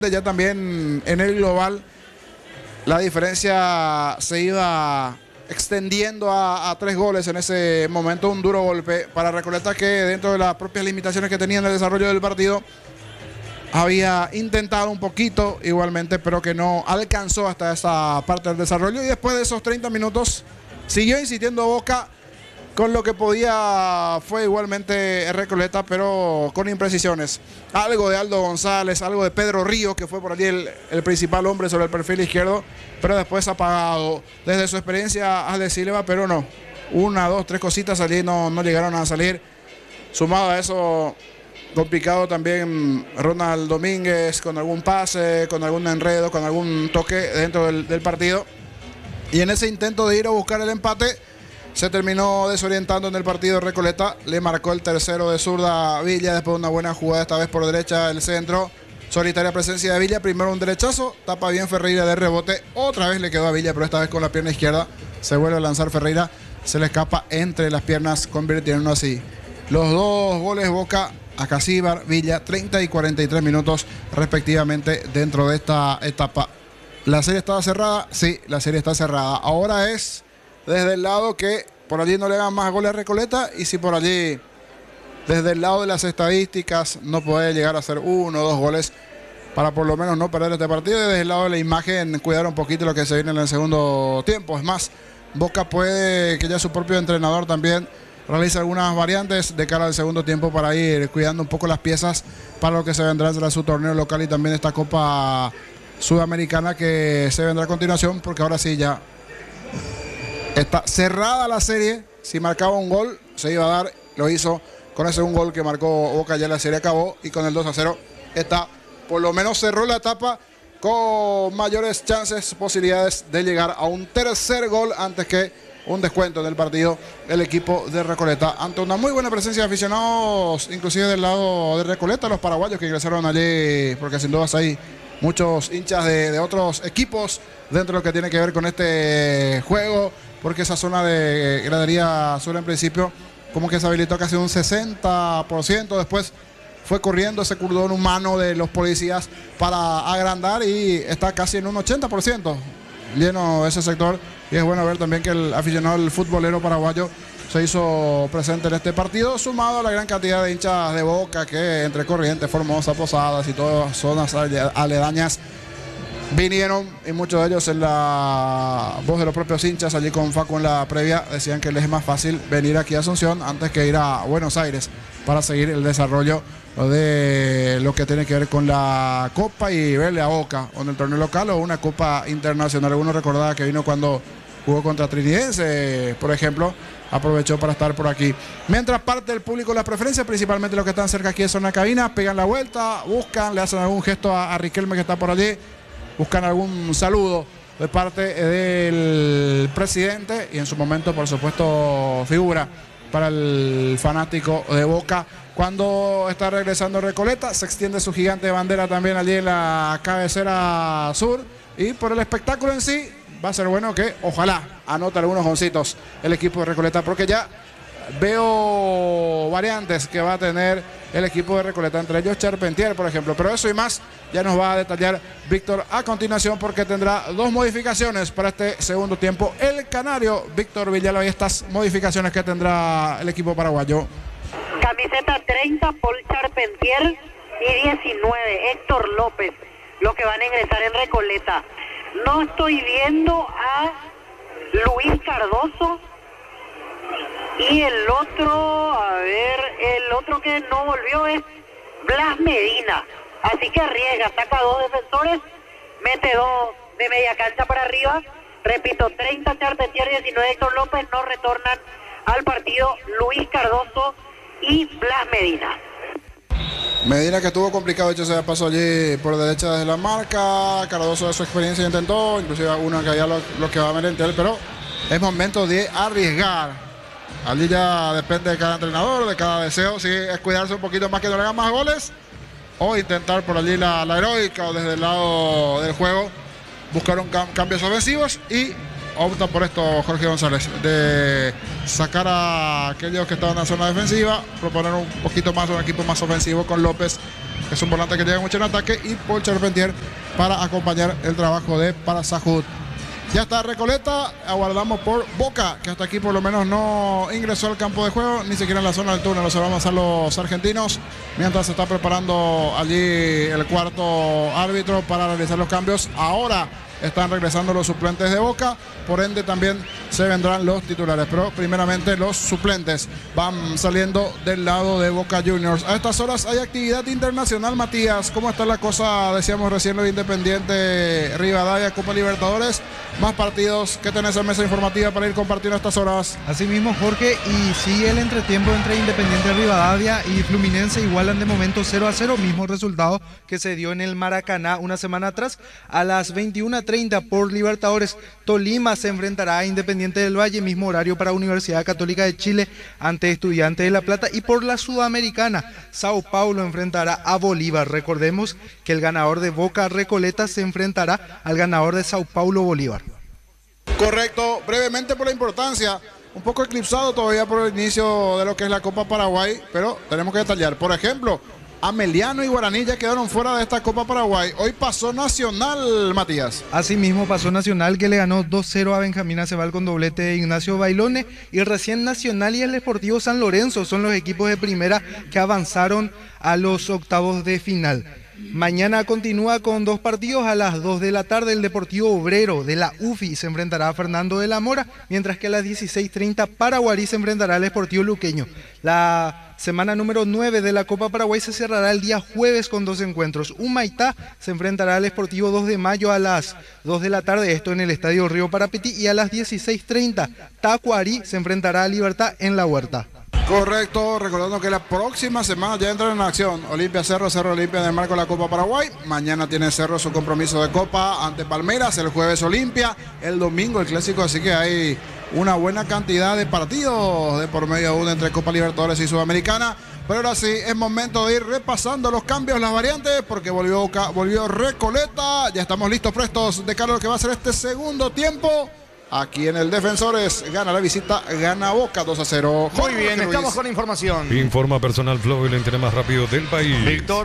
Ya también en el global la diferencia se iba extendiendo a 3 goles en ese momento. Un duro golpe para Recoleta, que dentro de las propias limitaciones que tenía en el desarrollo del partido había intentado un poquito igualmente, pero que no alcanzó hasta esa parte del desarrollo. Y después de esos 30 minutos siguió insistiendo Boca con lo que podía. Fue igualmente Recoleta, pero con imprecisiones. Algo de Aldo González, algo de Pedro Ríos, que fue por allí el principal hombre sobre el perfil izquierdo, pero después apagado. Desde su experiencia Alde Silva, pero no. 1, 2, 3 cositas allí no llegaron a salir. Sumado a eso, complicado también Ronald Domínguez con algún pase, con algún enredo, con algún toque dentro del partido. Y en ese intento de ir a buscar el empate, se terminó desorientando en el partido Recoleta. Le marcó el tercero de zurda Villa después de una buena jugada, esta vez por derecha el centro. Solitaria presencia de Villa, primero un derechazo, tapa bien Ferreira de rebote. Otra vez le quedó a Villa, pero esta vez con la pierna izquierda. Se vuelve a lanzar Ferreira, se le escapa entre las piernas, convirtiendo así los 2 goles Boca a Casíbar, Villa, 30 y 43 minutos respectivamente dentro de esta etapa. ¿La serie estaba cerrada? Sí, la serie está cerrada. Ahora es desde el lado que por allí no le hagan más goles a Recoleta, y si por allí desde el lado de las estadísticas no puede llegar a hacer 1 o 2 goles para por lo menos no perder este partido, y desde el lado de la imagen cuidar un poquito lo que se viene en el segundo tiempo. Es más, Boca puede que ya su propio entrenador también realice algunas variantes de cara al segundo tiempo para ir cuidando un poco las piezas para lo que se vendrá tras su torneo local y también esta Copa Sudamericana que se vendrá a continuación, porque ahora sí ya está cerrada la serie. Si marcaba un gol se iba a dar, lo hizo con ese un gol que marcó Boca, ya la serie acabó, y con el 2-0 está, por lo menos cerró la etapa con mayores chances, posibilidades de llegar a un tercer gol antes que un descuento del partido el equipo de Recoleta, ante una muy buena presencia de aficionados, inclusive del lado de Recoleta, los paraguayos que ingresaron allí, porque sin dudas hay muchos hinchas de otros equipos dentro de lo que tiene que ver con este juego, porque esa zona de gradería sur en principio como que se habilitó casi un 60%, después fue corriendo ese cordón humano de los policías para agrandar y está casi en un 80% lleno ese sector. Y es bueno ver también que el aficionado del futbolero paraguayo se hizo presente en este partido, sumado a la gran cantidad de hinchas de Boca que entre Corrientes, Formosa, Posadas y todas zonas aledañas vinieron, y muchos de ellos en la voz de los propios hinchas allí con Facu en la previa decían que les es más fácil venir aquí a Asunción antes que ir a Buenos Aires para seguir el desarrollo de lo que tiene que ver con la Copa y verle a Boca o en el torneo local o una Copa internacional. Algunos recordaba que vino cuando jugó contra Trinidense, por ejemplo, aprovechó para estar por aquí. Mientras parte del público las preferencias, principalmente los que están cerca aquí de zona cabina, pegan la vuelta, buscan, le hacen algún gesto a Riquelme que está por allí, buscan algún saludo de parte del presidente y en su momento, por supuesto, figura para el fanático de Boca. Cuando está regresando Recoleta, se extiende su gigante bandera también allí en la cabecera sur, y por el espectáculo en sí va a ser bueno que ojalá anote algunos goncitos el equipo de Recoleta, porque ya veo variantes que va a tener el equipo de Recoleta, entre ellos Charpentier, por ejemplo. Pero eso y más ya nos va a detallar Víctor a continuación, porque tendrá 2 modificaciones para este segundo tiempo el canario Víctor Villalba, y estas modificaciones que tendrá el equipo paraguayo. Camiseta 30, Paul Charpentier, y 19, Héctor López, los que van a ingresar en Recoleta. No estoy viendo a Luis Cardoso, y el otro, el otro que no volvió es Blas Medina. Así que arriesga, saca 2 defensores, mete 2 de media cancha para arriba. Repito, 30 Charpentier, 19 Héctor López. No retornan al partido Luis Cardoso y Blas Medina. Medina, que estuvo complicado, de hecho se pasó allí por derecha desde la marca. Cardoso, de su experiencia, intentó, inclusive uno que había lo que va a meter, pero es momento de arriesgar. Allí ya depende de cada entrenador, de cada deseo, si es cuidarse un poquito más que no le hagan más goles, o intentar por allí la heroica, o desde el lado del juego buscar cambios ofensivos, y opta por esto Jorge González, de sacar a aquellos que estaban en la zona defensiva, proponer un poquito más un equipo más ofensivo con López es un volante que llega mucho en ataque, y Paul Charpentier para acompañar el trabajo de Parasahut. Ya está Recoleta, aguardamos por Boca, que hasta aquí por lo menos no ingresó al campo de juego, ni siquiera en la zona del túnel. Los vamos a los argentinos, mientras se está preparando allí el cuarto árbitro para realizar los cambios. Ahora están regresando los suplentes de Boca, por ende también se vendrán los titulares, pero primeramente los suplentes van saliendo del lado de Boca Juniors. A estas horas hay actividad internacional, Matías. ¿Cómo está la cosa? Decíamos recién lo de Independiente Rivadavia, Copa Libertadores. Más partidos. ¿Qué tenés en mesa informativa para ir compartiendo a estas horas? Así mismo, Jorge, y sigue el entretiempo entre Independiente Rivadavia y Fluminense. Igualan de momento 0-0, mismo resultado que se dio en el Maracaná una semana atrás. A las 21:30 por Libertadores, Tolima se enfrentará a Independiente del Valle, mismo horario para Universidad Católica de Chile ante Estudiantes de La Plata. Y por la Sudamericana, Sao Paulo enfrentará a Bolívar. Recordemos que el ganador de Boca Recoleta se enfrentará al ganador de Sao Paulo Bolívar. Correcto, brevemente por la importancia, un poco eclipsado todavía por el inicio de lo que es la Copa Paraguay, pero tenemos que detallar. Por ejemplo, Ameliano y Guaraní ya quedaron fuera de esta Copa Paraguay. Hoy pasó Nacional, Matías. Asimismo pasó Nacional, que le ganó 2-0 a Benjamín Acebal con doblete de Ignacio Bailone, y recién Nacional y el Sportivo San Lorenzo son los equipos de primera que avanzaron a los octavos de final. Mañana continúa con dos partidos. A las 2 de la tarde el Deportivo Obrero de la UFI se enfrentará a Fernando de la Mora, mientras que a las 16:30 Paraguarí se enfrentará al Sportivo Luqueño. La semana número 9 de la Copa Paraguay se cerrará el día jueves con dos encuentros. Humaitá se enfrentará al Sportivo 2 de Mayo a las 2 de la tarde, esto en el Estadio Río Parapetí, y a las 16:30 Tacuarí se enfrentará a Libertad en La Huerta. Correcto, recordando que la próxima semana ya entran en acción Olimpia Cerro, Cerro Olimpia en el marco de la Copa Paraguay. Mañana tiene Cerro su compromiso de Copa ante Palmeiras, el jueves Olimpia, el domingo el Clásico, así que hay una buena cantidad de partidos de por medio aún entre Copa Libertadores y Sudamericana. Pero ahora sí, es momento de ir repasando los cambios, las variantes, porque volvió Recoleta. Ya estamos listos, prestos de cara a lo que va a ser este segundo tiempo. Aquí en el Defensores gana la visita, gana Boca 2-0. Muy bien, estamos con información. Informa Personal Flow, el internet más rápido del país. Víctor.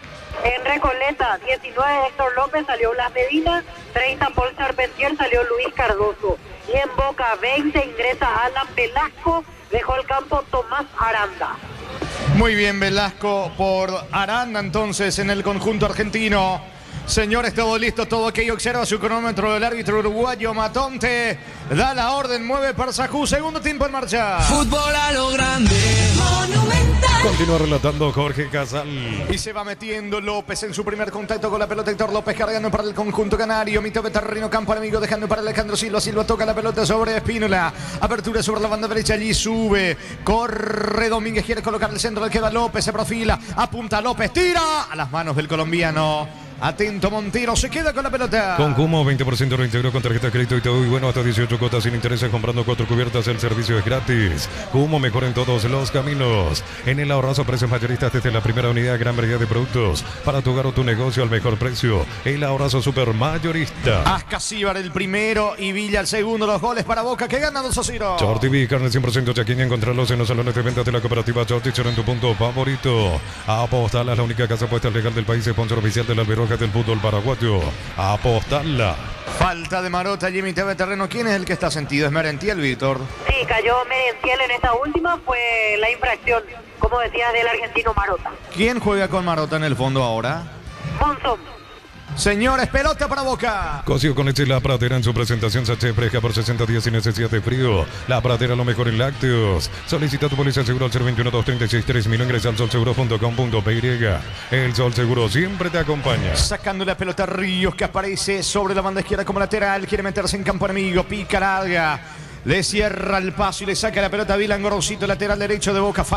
En Recoleta, 19 Héctor López, salió Blas Medina, 30 Paul Charpentier, salió Luis Cardoso. Y en Boca, 20 ingresa Alan Velasco, dejó el campo Tomás Aranda. Muy bien, Velasco por Aranda, entonces, en el conjunto argentino. Señores, todo listo, todo ok. Observa su cronómetro del árbitro uruguayo Matonte. Da la orden, mueve Parsajú. Segundo tiempo en marcha. Fútbol a lo grande, monumental. Continúa relatando Jorge Casal. Y se va metiendo López en su primer contacto con la pelota. Héctor López cargando para el conjunto canario. Mitad de terreno, campo enemigo, dejando para Alejandro Silva. Silva toca la pelota sobre Espínola. Apertura sobre la banda derecha, allí sube. Corre Domínguez, quiere colocar el centro, le queda López, se profila. Apunta López, tira a las manos del colombiano. Atento Montero, se queda con la pelota. Con Cumo, 20% reintegro con tarjeta de crédito y todo. Y bueno, hasta 18 cuotas sin intereses comprando 4 cubiertas. El servicio es gratis. Cumo, mejor en todos los caminos. En el ahorrazo, precios mayoristas desde la primera unidad. Gran variedad de productos para tu hogar o tu negocio al mejor precio. El ahorrazo super mayorista. Ascasíbar el primero y Villa el segundo. Los goles para Boca que gana 2-0. Short TV, carne 100% chaqueña. Encontrarlos en los salones de ventas de la cooperativa Short Teacher en tu punto favorito. Apostala, la única casa puesta legal del país. Sponsor oficial del Alberroja del fútbol paraguayo. Apostala. Falta de Marota, allí mitad de terreno. ¿Quién es el que está sentido? Es Merentiel, Víctor. Sí, cayó Merentiel en esta última, fue la infracción, como decías, del argentino Marota. ¿Quién juega con Marota en el fondo ahora? Monzón. Señores, pelota para Boca. Cocido con leche La Pradera en su presentación sachet fresca por 60 días sin necesidad de frío. La Pradera, lo mejor en lácteos. Solicita tu póliza seguro al 021-236-3000. Ingresa al solseguro.com.py. El Sol Seguro siempre te acompaña. Sacando la pelota Ríos, que aparece sobre la banda izquierda como lateral. Quiere meterse en campo enemigo. Pica larga. Le cierra el paso y le saca la pelota a Dylan Gorosito, lateral derecho de Boca.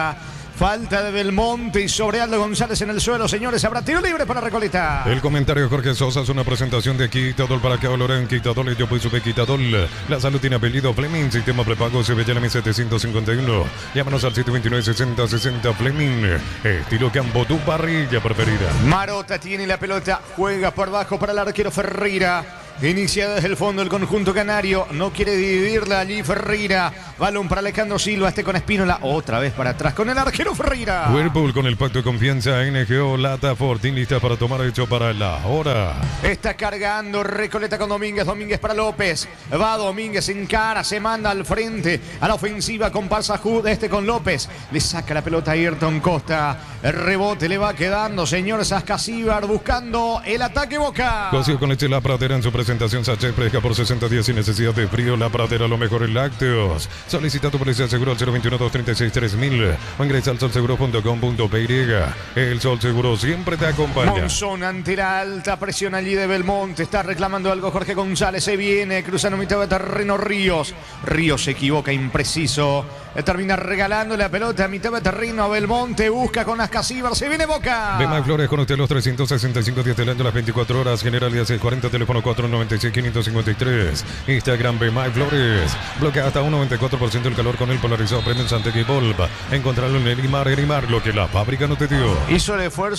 Falta de Belmonte y sobre Aldo González en el suelo. Señores, habrá tiro libre para Recoleta. El comentario de Jorge Sosa es una presentación de Quitadol para que Olorén Quitadol y yo pues sube Quitadol. La salud tiene apellido Fleming, sistema prepago CBLM 751. Llámanos al 729-6060 Fleming. Estilo campo, tu parrilla preferida. Marota tiene la pelota, juega por abajo para el arquero Ferreira. Inicia desde el fondo el conjunto canario. No quiere dividirla allí Ferreira. Balón para Alejandro Silva. Con Espínola. Otra vez para atrás con el arquero Ferreira. Whirlpool con el pacto de confianza. NGO Lata Fortín lista para tomar hecho para la hora. Está cargando Recoleta con Domínguez. Domínguez para López. Va Domínguez, encara, se manda al frente a la ofensiva con Parsajud. Con López. Le saca la pelota a Ayrton Costa. El rebote le va quedando, señor Ascasíbar, buscando el ataque Boca. Cocido con leche La Pradera en su presentación. Sachet fresca por 60 días sin necesidad de frío. La Pradera, lo mejor en lácteos. Solicita tu policía seguro al 021-236-3000 o ingresa al solseguro.com.py. El Sol Seguro siempre te acompaña. Monzón ante la alta presión allí de Belmonte. Está reclamando algo Jorge González. Se viene cruzando mitad de terreno Ríos. Ríos se equivoca, impreciso. Termina regalando la pelota a mitad de terreno a Belmonte. Busca con Ascasíbar. Se viene Boca. Bemay Flores con usted los 365 días del año, las 24 horas. General Díaz 40, teléfono 496-553. Instagram Bemay Flores. Bloquea hasta un 94% del calor con el polarizado premio Santec y Volv. Encontrarlo en Elimar, lo que la fábrica no te dio. Hizo el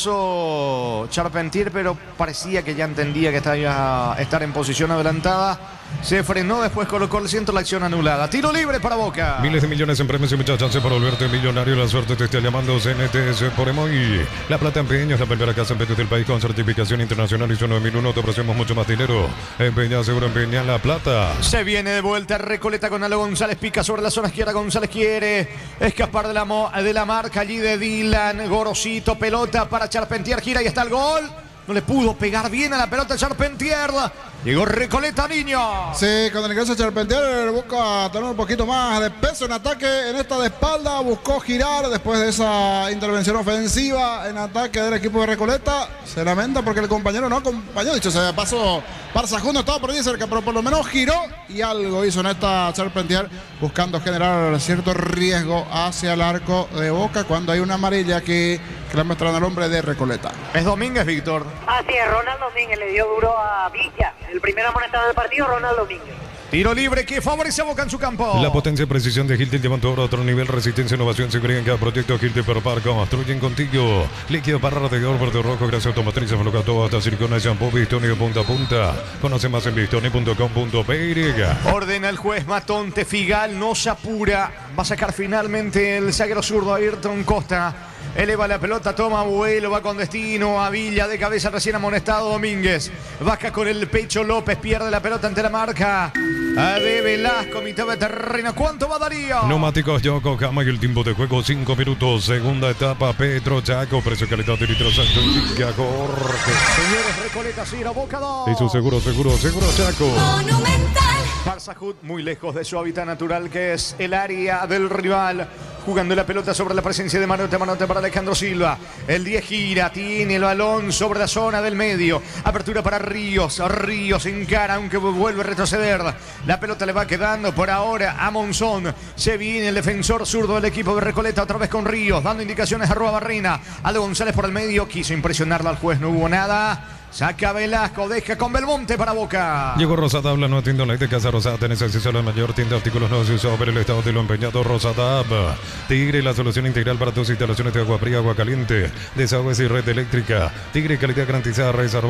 esfuerzo Charpentier, pero parecía que ya entendía que estaba a estar en posición adelantada. Se frenó, después colocó el centro, la acción anulada. Tiro libre para Boca. Miles de millones en premios y muchas chances para volverte millonario. La suerte te está llamando CNTS por Emoy. La Plata Empeña es la primera casa en Petro del país con certificación internacional ISO 9001. Te ofrecemos mucho más dinero. Empeña seguro, empeña La Plata. Se viene de vuelta Recoleta con Alo González. Pica sobre la zona izquierda. González quiere escapar de la marca allí de Dylan. Gorosito, pelota para Charpentier. Gira y está el gol. No le pudo pegar bien a la pelota Charpentier. Llegó Recoleta, niño. Sí, con el ingreso de Charpentier busca tener un poquito más de peso en ataque en esta de espalda. Buscó girar después de esa intervención ofensiva en ataque del equipo de Recoleta. Se lamenta porque el compañero no acompañó. Dicho sea, pasó Parsajud, no estaba por ahí cerca, pero por lo menos giró y algo hizo en esta Charpentier, buscando generar cierto riesgo hacia el arco de Boca cuando hay una amarilla que le muestran al hombre de Recoleta. Es Domínguez, Víctor. Así es, Ronald Domínguez le dio duro a Villa. El primer amonestado del partido, Ronald Domínguez. Tiro libre que favorece a Boca en su campo. La potencia y precisión de Hilti llevan todo a otro nivel. Resistencia, innovación, seguridad en cada proyecto. Hilti Perpar construyen contigo. Líquido para radiador verde rojo, grasa automotriz, enfocado todo hasta silicona, shampoo, Bistoni de punta a punta. Conoce más en bistoni.com.py. Ordena el juez Matonte Figal, no se apura. Va a sacar finalmente el zaguero zurdo Ayrton Costa. Eleva la pelota, toma vuelo, va con destino a Villa de cabeza, recién amonestado Domínguez. Baja con el pecho López, pierde la pelota ante la marca de Velasco, mitad de terreno. ¿Cuánto va Darío? Neumáticos Yokohama y el tiempo de juego 5 minutos. Segunda etapa, Petro Chaco, precio, calidad de litros alto. Indica Jorge. Señores, Recoleta 0, Boca 2. Y su seguro Chaco. Monumental. Parsajud muy lejos de su hábitat natural, que es el área del rival. Jugando la pelota sobre la presencia de Manote para Alejandro Silva. El 10 gira, tiene el balón sobre la zona del medio. Apertura para Ríos. Ríos encara, aunque vuelve a retroceder. La pelota le va quedando por ahora a Monzón. Se viene el defensor zurdo del equipo de Recoleta, otra vez con Ríos, dando indicaciones a Rua Barrena. Aldo González por el medio, quiso impresionarla al juez, no hubo nada. Saca Velasco, deja con Belmonte para Boca. Llegó Rosatabla, no atiendo la de Casa Rosada. Tenés acceso a la mayor tienda de artículos no se usó ver el estado de lo empeñado. Rosatab Tigre, la solución integral para tus instalaciones de agua fría, agua caliente, desagües y red eléctrica. Tigre, calidad garantizada.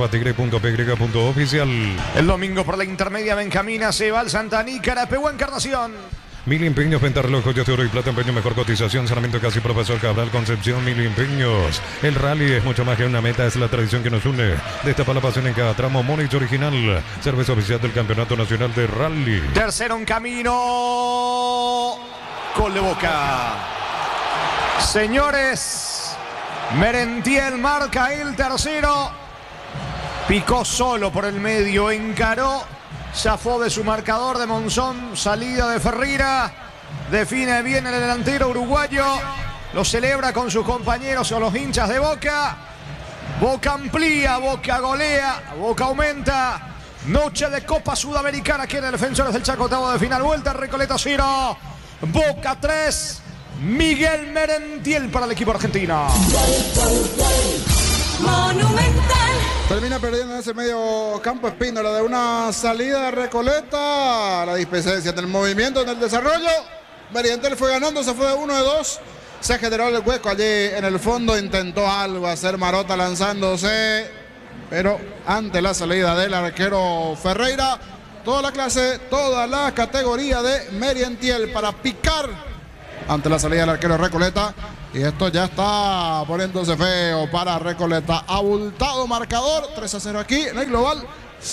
@tigre.py.oficial. El domingo por la intermedia Benjamina se va al Santaní, Carapegua, Encarnación. Mil empeños, ventarreloj, joyas de oro y plata, empeño, mejor cotización, Sarmiento Casi, Profesor Cabral, Concepción, Mil empeños. El rally es mucho más que una meta, es la tradición que nos une. Destapa la pasión en cada tramo. Monich original, cerveza oficial del Campeonato Nacional de Rally. Tercero en camino. Gol de Boca. Señores, Merentiel marca el tercero. Picó solo por el medio, encaró. Zafó de su marcador de Monzón, salida de Ferreira, define bien el delantero uruguayo, lo celebra con sus compañeros o los hinchas de Boca. Boca amplía, Boca golea, Boca aumenta. Noche de Copa Sudamericana aquí en el Defensores del Chaco, octavo de final, vuelta Recoleta 0, Boca 3, Miguel Merentiel para el equipo argentino. Monumental. Termina perdiendo en ese medio campo Espínola de una salida de Recoleta. La dispensencia del movimiento, en el desarrollo. Merentiel fue ganando, se fue de 1 de 2. Se generó el hueco allí en el fondo. Intentó algo, hacer marota lanzándose. pero ante la salida del arquero Ferreira, toda la clase, toda la categoría de Merentiel para picar ante la salida del arquero Recoleta. Y esto ya está poniéndose feo para Recoleta. Abultado marcador, 3-0 aquí en el global.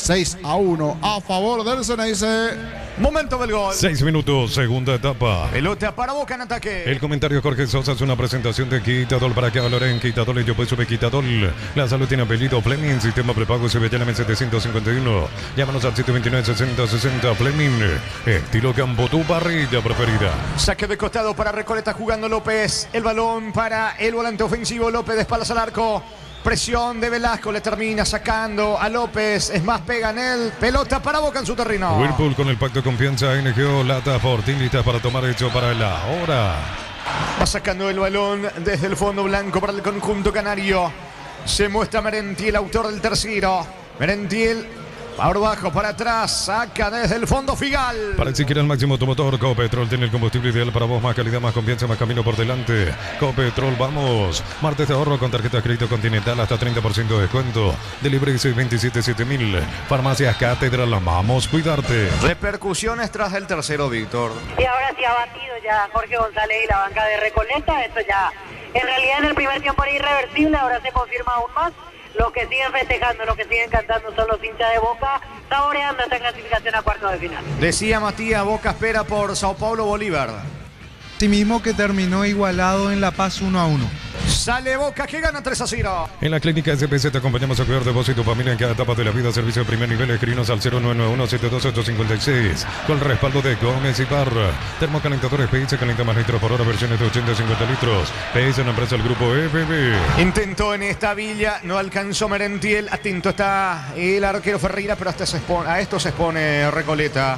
6-1 a favor del Ceneice. Momento del gol. 6 minutos, segunda etapa. Pelota para Boca en ataque. El comentario de Jorge Sosa es una presentación de Quitadol para que valoren Quitadol y yo pues sube Quitadol. La salud tiene apellido Fleming, sistema prepago SBLM 751. Llámanos al 729-6060 Fleming. Estilo campo, tu parrilla preferida. Saque de costado para Recoleta jugando López. El balón para el volante ofensivo López de espaldas al arco. Presión de Velasco, le termina sacando a López. Es más, pega en él. Pelota para Boca en su terreno. Whirlpool con el pacto de confianza. NGO, lata, Fortín, listas para tomar hecho para la hora. Va sacando el balón desde el fondo blanco para el conjunto canario. Se muestra Merentiel, autor del tercero. Merentiel, por bajo, para atrás. Saca desde el fondo Figal. Para exigir el máximo tu motor, Copetrol tiene el combustible ideal para vos. Más calidad, más confianza, más camino por delante. Copetrol, vamos. Martes de ahorro con tarjeta de crédito Continental hasta 30% de descuento. Delivery 627-7000. Farmacias Catedral, vamos, cuidarte. Repercusiones tras el tercero, Víctor. Y ahora sí ha batido ya Jorge González y la banca de Recoleta. Esto ya, en realidad en el primer tiempo era irreversible, ahora se confirma aún más. Los que siguen festejando, los que siguen cantando son los hinchas de Boca, saboreando esta clasificación a cuartos de final. Decía Matías, Boca espera por Sao Paulo Bolívar. Asimismo que terminó igualado en La Paz 1-1. Sale Boca que gana 3-0. En la clínica SPC te acompañamos a cuidar de vos y tu familia en cada etapa de la vida. Servicio de primer nivel, escribinos al 0991-72856. Con respaldo de Gómez y Parra. Termocalentadores PX, calienta más litros por hora, versiones de 80 y 50 litros. PX, una empresa del grupo EBB. Intentó en esta villa, no alcanzó Merentiel. Atento está el arquero Ferreira, pero a esto se expone Recoleta.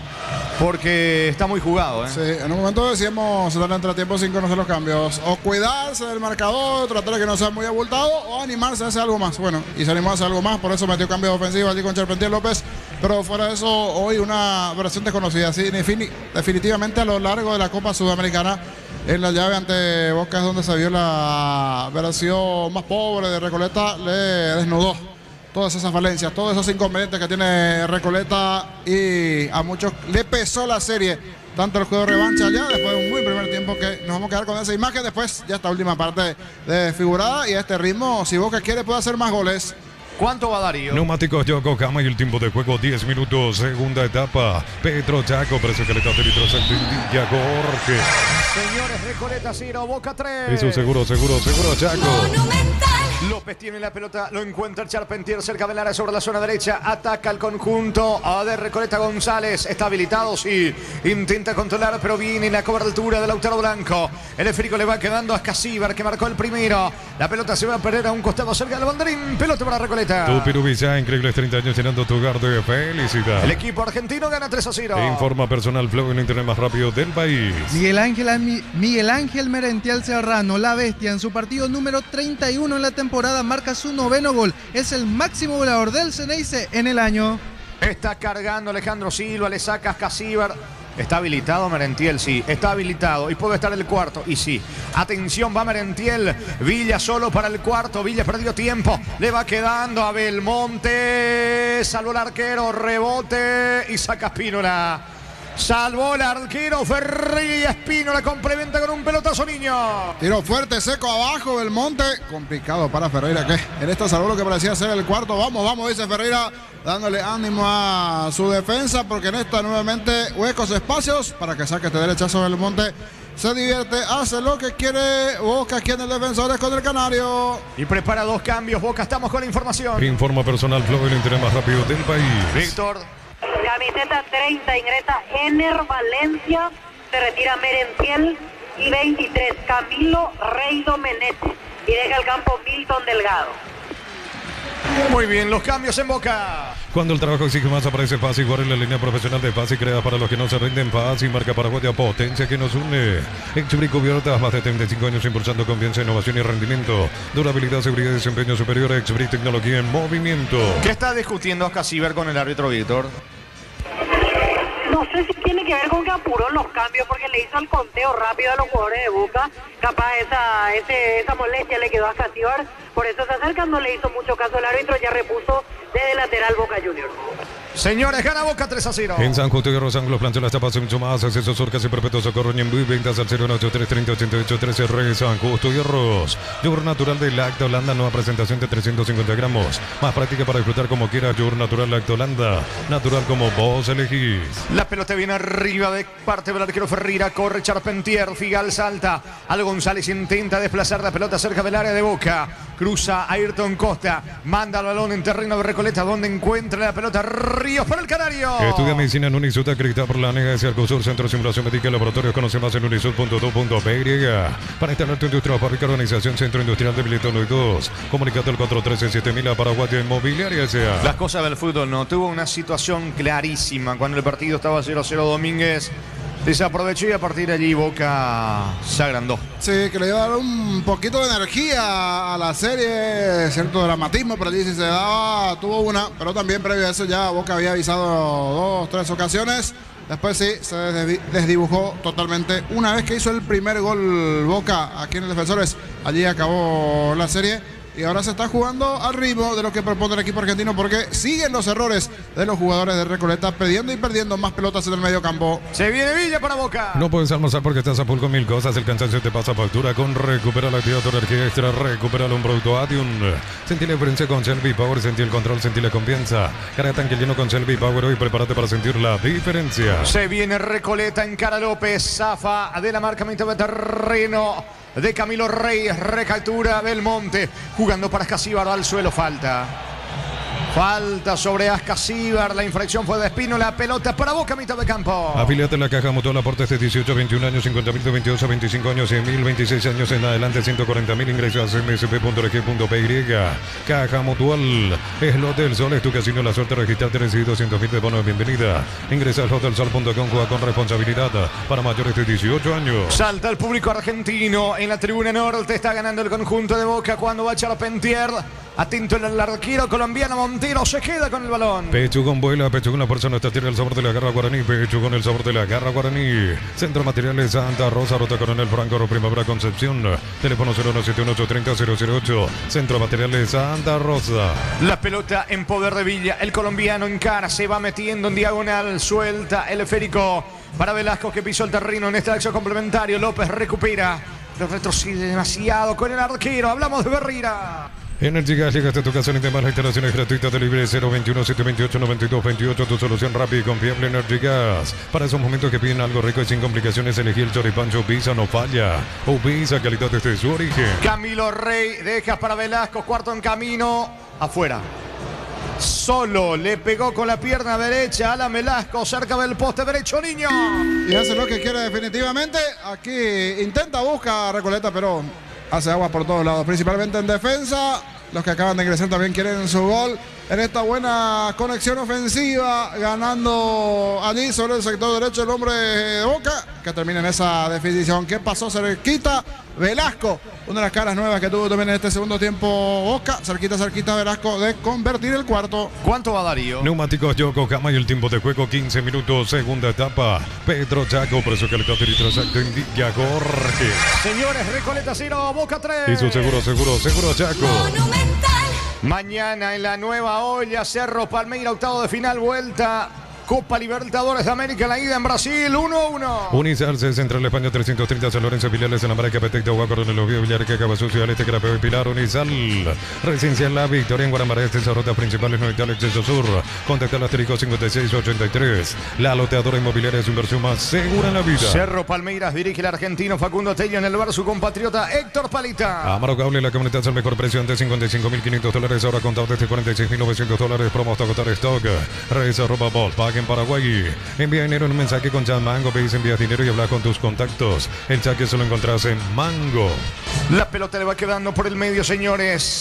Porque está muy jugado, ¿eh? Sí, en un momento decíamos dar entretiempo sin conocer los cambios. O cuidarse del marcador, tratar de que no sea muy abultado, o animarse a hacer algo más. Bueno, y se animó a hacer algo más, por eso metió cambio ofensivo allí con Charpentier López. Pero fuera de eso, hoy una versión desconocida. Sí, definitivamente a lo largo de la Copa Sudamericana, en la llave ante Boca es donde se vio la versión más pobre de Recoleta. Le desnudó todas esas falencias, todos esos inconvenientes que tiene Recoleta, y a muchos le pesó la serie, tanto el juego de revancha allá, después de un buen primer tiempo, que nos vamos a quedar con esa imagen. Después ya esta última parte desfigurada, y a este ritmo, si Boca quiere, puede hacer más goles. ¿Cuánto va Darío? Neumáticos Yokohama y el tiempo de juego 10 minutos, segunda etapa. Petro Chaco, precio calidad de litros Villa Jorge. Señores, Recoleta 0, Boca 3. Eso seguro Chaco. Monumental. López tiene la pelota, lo encuentra Charpentier cerca del área sobre la zona derecha. Ataca el conjunto de Recoleta. González está habilitado, sí. Intenta controlar, pero viene la cobertura de Lautaro Blanco. El esférico le va quedando a Escasíbar, que marcó el primero. La pelota se va a perder a un costado cerca del banderín. Pelota para Recoleta. Tu Pirubilla, increíbles 30 años llenando tu hogar de felicidad. El equipo argentino gana 3-0. Informa Personal Flow, el internet más rápido del país. Miguel Ángel Merentiel Serrano, la bestia, en su partido número 31 en la temporada, marca su 9º gol. Es el máximo goleador del Ceneice en el año. Está cargando Alejandro Silva, le saca a Escasíbar. ¿Está habilitado Merentiel? Sí, está habilitado y puede estar el cuarto. Y sí, atención, va Merentiel. Villa solo para el cuarto. Villa perdió tiempo. Le va quedando a Belmonte. Salvó el arquero, rebote y saca Espínola. Salvó el arquero Ferreira, y Espínola complementa con un pelotazo, niño. Tiro fuerte, seco abajo, Belmonte. Complicado para Ferreira, que en esta salvó lo que parecía ser el cuarto. Vamos, dice Ferreira, dándole ánimo a su defensa, porque en esta nuevamente huecos, espacios, para que saque este derechazo Belmonte. Se divierte, hace lo que quiere Boca aquí en el Defensores con el Canario. Y prepara 2 cambios, Boca, estamos con la información. Informa Personal Flow, el internet más rápido del país. Víctor. Camiseta 30 ingresa Ener Valencia, se retira Merentiel, y 23 Camilo Rey Domenech, y deja el campo Milton Delgado. Muy bien, los cambios en Boca. Cuando el trabajo exige más, aparece Paz y jugar en la línea profesional de Paz y crea para los que no se rinden. Paz y marca paraguaya, potencia que nos une. Exubri Cubiertas, más de 35 años impulsando confianza, innovación y rendimiento. Durabilidad, seguridad y desempeño superior. Exubri, tecnología en movimiento. ¿Qué está discutiendo Escasíbar con el árbitro, Víctor? No sé si tiene que ver con que apuró los cambios porque le hizo el conteo rápido a los jugadores de Boca. Capaz esa molestia le quedó a Casíbar, por eso se acerca, no le hizo mucho caso al árbitro, ya repuso desde lateral Boca Juniors. Señores, gana Boca 3-0. En San Justo y Arroz Ángulo plancha las tapas mucho más. Acceso surcas y perpetuo socorro Ñemby. Ventas al 083308813 Rey San Justo y Arroz. Yogur natural de Lacta Holanda. Nueva presentación de 350 gramos. Más práctica para disfrutar como quieras. Yogur natural Lacta Holanda. Natural como vos elegís. La pelota viene arriba de parte del arquero Ferreira. Corre Charpentier. Figal salta. Al González intenta desplazar la pelota cerca del área de Boca. Cruza a Ayrton Costa. Manda el balón en terreno de Recoleta donde encuentra la pelota Ríos para el Canario. Estudia medicina en Unisud, acreditada por la NEGA de Arcosur, Centro de Simulación Médica y Laboratorios. Conoce más en unisud.do.py. Para instalar tu industria, fábrica, organización, Centro Industrial de Militón 2. Comunicate al 413-7000 para Guatia Inmobiliaria S.A. Las cosas del fútbol no. Tuvo una situación clarísima cuando el partido estaba 0-0 Domínguez. Desaprovechó y a partir de allí Boca se agrandó. Sí, que le iba a dar un poquito de energía a la serie, cierto dramatismo, pero allí sí se daba, tuvo una, pero también previo a eso ya Boca había avisado 2-3 ocasiones. Después sí, se desdibujó totalmente. Una vez que hizo el primer gol Boca aquí en el Defensores, allí acabó la serie. Y ahora se está jugando al ritmo de lo que propone el equipo argentino porque siguen los errores de los jugadores de Recoleta, perdiendo y perdiendo más pelotas en el medio campo. Se viene Villa para Boca. No puedes almorzar porque estás a full con mil cosas. El cansancio te pasa factura con Recupera la actividad, tu energía extra. Recupera un producto Adium. Sentí la diferencia con Shelby Power, sentí el control, sentí la confianza. Carga tanque lleno con Shelby Power hoy. Prepárate para sentir la diferencia. Se viene Recoleta en cara López. Zafa de la marca mitad de terreno de Camilo Reyes, recaptura Belmonte, jugando para Ascasíbar, al suelo, falta sobre Ascasíbar, la infracción fue de Espino, la pelota para Boca, mitad de campo. Afiliate a la Caja Mutual, aportes de 18 a 21 años, 50.000 de 22 a 25 años, 100.000, 26 años en adelante, 140.000, ingresos a msp.rg.py. Caja Mutual, Slot del Sol, es tu casino, la suerte, registrarte, recibir 200.000 de bono de bienvenida. Ingresa a slotdelsol.com, juega con responsabilidad, para mayores de 18 años. Salta el público argentino en la tribuna norte, está ganando el conjunto de Boca cuando va Charpentier. Atento el arquero colombiano Montero, se queda con el balón. Pechugón vuela, Pechugón la fuerza nuestra tierra, el sabor de la garra guaraní. Pechugón, el sabor de la garra guaraní. Centro Materiales Santa Rosa, Rota Coronel Franco, Primavera Concepción. Teléfono 0171830-008. Centro Materiales Santa Rosa. La pelota en poder de Villa, el colombiano encara, se va metiendo en diagonal, suelta el esférico para Velasco que pisó el terreno en este acción complementario. López recupera, pero retrocede demasiado con el arquero. Hablamos de Berrira. Energy Gas, llegaste a tu casa en demás instalaciones gratuitas de libre 021-728-9228. Tu solución rápida y confiable. Energy Gas. Para esos momentos que piden algo rico y sin complicaciones, elegí el choripancho Pizza, no falla. O Pizza, calidad desde su origen. Camilo Rey deja para Velasco, cuarto en camino, afuera. Solo le pegó con la pierna derecha a la Velasco cerca del poste derecho, Niño. Y hace lo que quiere definitivamente. Aquí intenta, busca Recoleta, pero hace agua por todos lados, principalmente en defensa. Los que acaban de ingresar también quieren su gol en esta buena conexión ofensiva, ganando allí sobre el sector derecho el hombre de Boca, que termina en esa definición. ¿Qué pasó? Cerquita Velasco, una de las caras nuevas que tuvo también en este segundo tiempo Boca. Cerquita Velasco de convertir el cuarto. ¿Cuánto va Darío? Neumáticos Yokohama y el tiempo de juego 15 minutos, segunda etapa. Pedro Chaco, precio calidad y exacto indica Jorge. Señores, Recoleta 0, Boca 3. Y su seguro Chaco. Monumental. Mañana en la nueva olla, Cerro Palmeira, octavo de final, vuelta Copa Libertadores de América, la ida en Brasil, 1-1. Unizarse, Central España 330, San Lorenzo, Filiales en la Marca, Petecta, Huaco, en el Oviedo, Villarreal, Cabasucio, Aleste, Crapeo y Pilar, Unizal. Residencial La Victoria en Guaramaré, estas rutas principales, Novital, Exceso Sur. Contacta al asterisco 5683. La loteadora inmobiliaria es su inversión más segura en la vida. Cerro Palmeiras dirige el argentino Facundo Tello, en el bar su compatriota Héctor Palita. Amaro Cable, la camioneta es el mejor precio antes $55.500, ahora contado desde $46.900, promo hasta agotar stock. Reserva Ball, en Paraguay. Envía dinero en un mensaje con Chat Mango, pedís envías dinero y hablas con tus contactos. El saque solo encontrás en Mango. La pelota le va quedando por el medio, señores.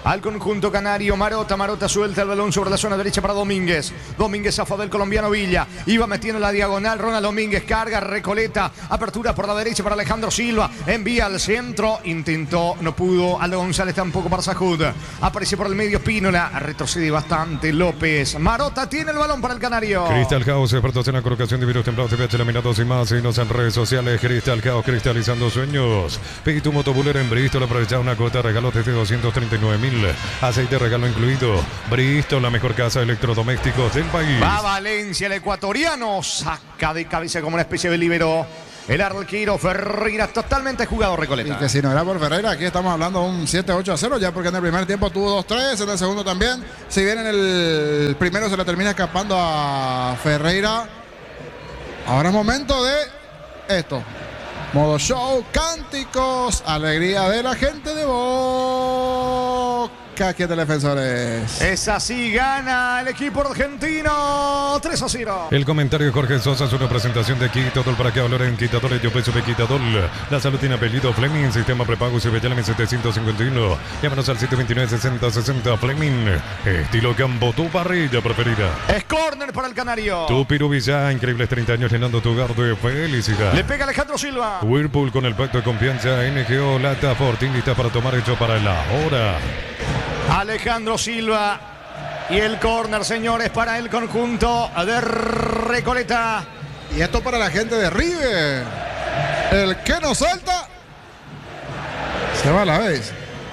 al conjunto canario. Marota suelta el balón sobre la zona derecha para Domínguez. Domínguez a favor del colombiano Villa. Iba metiendo la diagonal. Ronald Domínguez carga, Recoleta. Apertura por la derecha para Alejandro Silva. Envía al centro. Intentó, no pudo. Aldo González tampoco para Sajud. Aparece por el medio Pínola. Retrocede bastante López. Marota tiene el balón para el canario. Crystal House, expertos en la colocación de virus templados, TPH, laminados y más. Seguinos en redes sociales. Crystal House, cristalizando sueños. Pide tu motobulero en Bristol. Aprovecha una cuota de regalo desde 239.000. Aceite regalo incluido. Bristol, la mejor casa de electrodomésticos del país. Va Valencia, el ecuatoriano. Saca de cabeza como una especie de líbero. El arquero Ferreira, totalmente jugado Recoleta. Y que si no era por Ferreira, aquí estamos hablando de un 7-8-0 ya, porque en el primer tiempo tuvo 2-3, en el segundo también. Si bien en el primero se le termina escapando a Ferreira. Ahora es momento de esto. Modo show, cánticos, alegría de la gente de Boca. Aquí de Defensores. Es así, gana el equipo argentino 3-0. El comentario de Jorge Sosa es una presentación de Quitadol para que hablar en Quitadol. Yo peso de Quitadol. La salud tiene apellido Fleming. Sistema prepago CBL 751. Llámanos al 729-6060 Fleming. Estilo campo, tu parrilla preferida. Es córner para el canario. Tu Pirubilla, increíbles 30 años llenando tu hogar de felicidad. Le pega Alejandro Silva. Whirlpool con el pacto de confianza. NGO Lata Fortín lista para tomar hecho para la hora. Alejandro Silva y el córner, señores, para el conjunto de Recoleta. Y esto para la gente de River. El que no salta se va a la vez.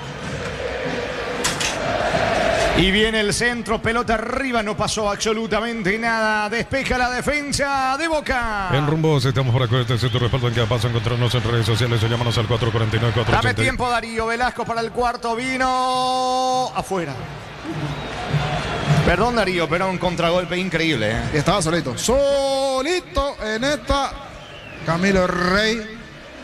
Y viene el centro, pelota arriba, no pasó absolutamente nada. Despeja la defensa de Boca. En Rumbos estamos por acá, este centro respaldo en cada paso. Encontrarnos en redes sociales o llámanos al 449-480. Dame tiempo, Darío Velasco para el cuarto. Vino afuera. Perdón, Darío, pero un contragolpe increíble. Y estaba solito. Solito en esta. Camilo Rey.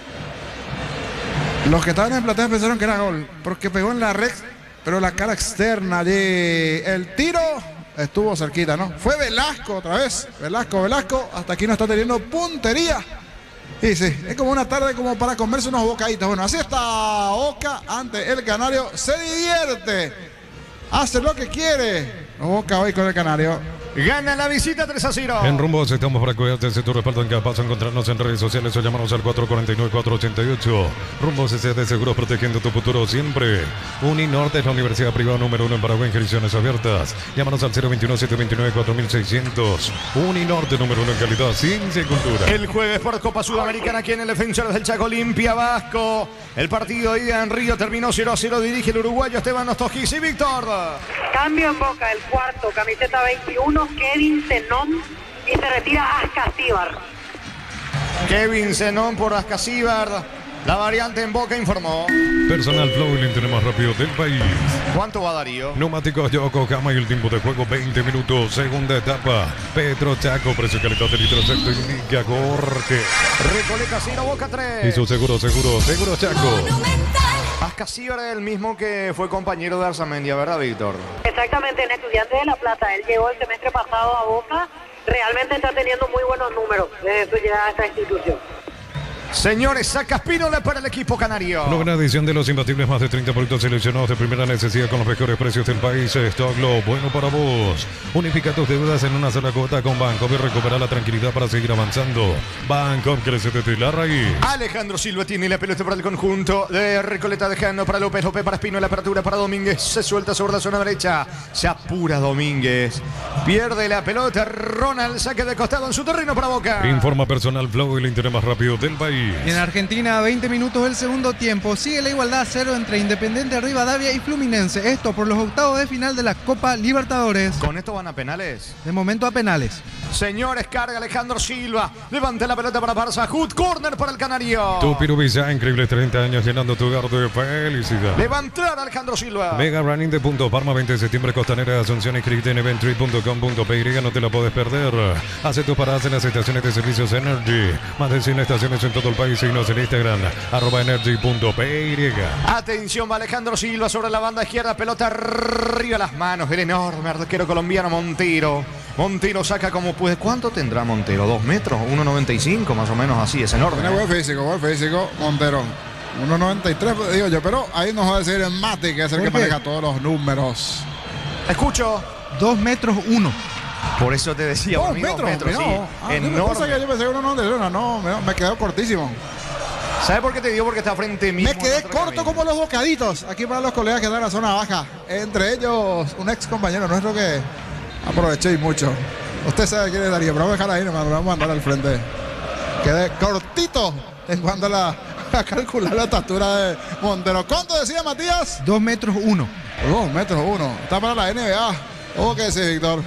Los que estaban en platea pensaron que era gol, porque pegó en la red. Pero la cara externa allí, el tiro estuvo cerquita, ¿no? Fue Velasco otra vez. Velasco, hasta aquí no está teniendo puntería. Y sí, es como una tarde como para comerse unos bocaditos. Bueno, así está Boca ante el Canario. Se divierte, hace lo que quiere. Boca hoy con el Canario. Gana la visita 3-0. En Rumbos estamos para cuidarte de tu respaldo en cada paso. Encontrarnos en redes sociales o llamarnos al 449-488. Rumbos de seguros protegiendo tu futuro siempre. Uninorte es la universidad privada número 1 en Paraguay. Inscripciones abiertas. Llámanos al 021-729-4600. Uninorte número 1 en calidad, ciencia y cultura. El jueves por Copa Sudamericana aquí en el Defensores del Chaco, Olimpia Vasco. El partido de ida en Río terminó 0-0. Dirige el uruguayo Esteban Ostojis y Víctor. Cambio en Boca, el cuarto, camiseta 21, Kevin Zenón, y se retira Ascasíbar. Kevin Zenón por Ascasíbar. La variante en Boca informó. Personal Flow, el internet más rápido del país. ¿Cuánto va, Darío? Neumáticos Yokohama y el tiempo de juego 20 minutos. Segunda etapa. Petro Chaco, precio y calidad del litro exacto indica Jorge. Recoleta 0, Boca 3. Y su seguro Chaco. Ascasíbar es el mismo que fue compañero de Arzamendia, ¿verdad, Víctor? Exactamente, en Estudiantes de La Plata. Él llegó el semestre pasado a Boca. Realmente está teniendo muy buenos números desde su llegada a esta institución. Señores, saca Spínola para el equipo canario. Nueva edición de los imbatibles, más de 30 productos seleccionados de primera necesidad con los mejores precios del país. Stock Lo, bueno para vos. Unifica tus deudas en una sola cuota con Bancomer y recupera la tranquilidad para seguir avanzando. Bancomer crece desde la raíz. Alejandro Silva tiene la pelota para el conjunto de Recoleta, dejando para López para Espino, la apertura para Domínguez. Se suelta sobre la zona derecha. Se apura Domínguez. Pierde la pelota. Ronald, saque de costado en su terreno para Boca. Informa Personal Flow, el internet más rápido del país. En Argentina, 20 minutos del segundo tiempo. Sigue la igualdad 0 entre Independiente Rivadavia y Fluminense. Esto por los octavos de final de la Copa Libertadores. ¿Con esto van a penales? De momento a penales. Señores, carga Alejandro Silva. Levanta la pelota para Barça. Hood, corner para el canario. Tu Pirubilla, increíbles 30 años llenando tu hogar de felicidad. Levantar a Alejandro Silva. Mega Running de Punto Parma, 20 de septiembre, Costanera de Asunción. Inscribite en eventtree.com.py, no te la puedes perder. Hace tus paradas en las estaciones de servicios Energy. Más de 100 estaciones en todo el país. Síguenos en Instagram, @energy.py. Atención, va Alejandro Silva sobre la banda izquierda. Pelota arriba las manos. El enorme arquero colombiano Montero. Montero saca como puede. ¿Cuánto tendrá Montero? ¿2 metros? 1,95 más o menos así. Es enorme. Tiene buen físico, Montero. 1.93, digo yo, pero ahí nos va a decir el Mati, que es el que ¿Por qué? maneja todos los números. Escucho. 2 metros 1. Por eso te decía, 2 amigo, metros, sí. mirá. Yo pensé que 1.93, no, me quedó cortísimo. ¿Sabes por qué te digo? Porque está frente mismo. Me quedé en otro corto camino. como los bocaditos. Aquí para los colegas que están en la zona baja. Entre ellos, un ex compañero nuestro que aproveché y mucho. Usted sabe quién es Darío, pero vamos a dejar ahí, nomás, lo vamos a mandar al frente. Quedé cortito en cuanto a calcular la estatura de Montero. ¿Cuánto decía Matías? 2 metros 1. 2 metros 1. Está para la NBA. ¿O qué decís, Víctor?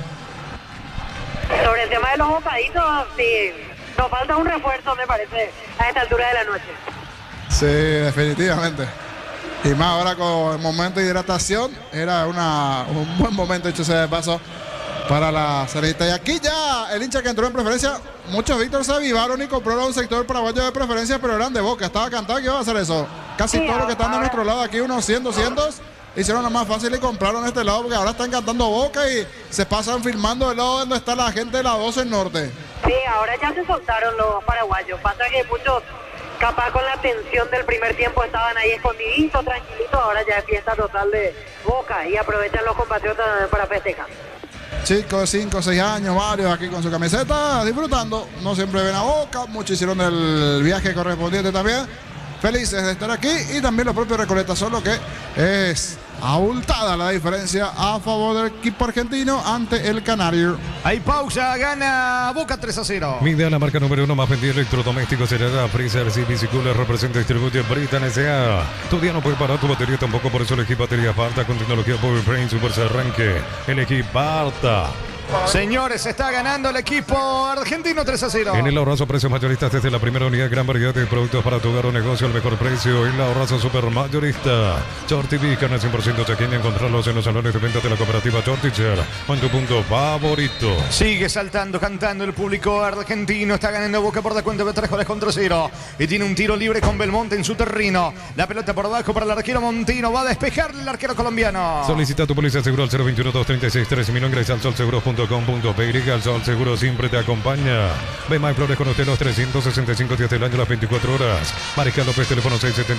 Sobre el tema de los bocaditos, sí, nos falta un refuerzo, me parece, a esta altura de la noche. Sí, definitivamente. Y más ahora con el momento de hidratación, era un buen momento, hecho ese de paso, para la Cenita. Y aquí ya el hincha que entró en preferencia, muchos Víctor se avivaron y compraron un sector paraguayo de preferencia, pero eran de Boca. Estaba cantado que iba a hacer eso. Casi Sí, todos los que están de ahora- nuestro lado, aquí unos 100, 200, hicieron lo más fácil y compraron este lado porque ahora están cantando Boca y se pasan filmando el lado donde está la gente de la 12 Norte. Sí, ahora ya se soltaron los paraguayos. Pasa que muchos, capaz con la tensión del primer tiempo, estaban ahí escondiditos, tranquilitos. Ahora ya es fiesta total de Boca y aprovechan los compatriotas para festejar. Chicos de 5 o 6 años, varios aquí con su camiseta, disfrutando. No siempre ven a Boca, muchos hicieron el viaje correspondiente también. Felices de estar aquí y también los propios Recoletas, solo que es abultada la diferencia a favor del equipo argentino ante el Canario. Hay pausa, gana Boca 3-0. Mide a la marca número 1 más vendida electrodomésticos será Freezer CBC Cooler, representa y distribuye Britan S.A. Tu día no puede parar tu batería tampoco, por eso elegí batería Parta con tecnología Powertrain Super Arranque. Elegí Parta. Señores, está ganando el equipo argentino 3-0. En el ahorrazo precios mayoristas desde la primera unidad, gran variedad de productos para tu hogar o negocio al mejor precio. En el ahorrazo super mayorista. Shorty carne 100% chaqueña, encontrarlos en los salones de venta de la cooperativa Shorticher o en tu punto favorito. Sigue saltando, cantando el público argentino. Está ganando Boca por la cuenta de 3 goles contra 0. Y tiene un tiro libre con Belmonte en su terreno. La pelota por abajo para el arquero Montino. Va a despejarle el arquero colombiano. Solicita tu póliza seguro al 021-236-3000. Ingresa al solseguros.com.pe. Al Sol Seguro siempre te acompaña. Ve My Flores con usted los 365 días del año, las 24 horas. Mariscal López, teléfono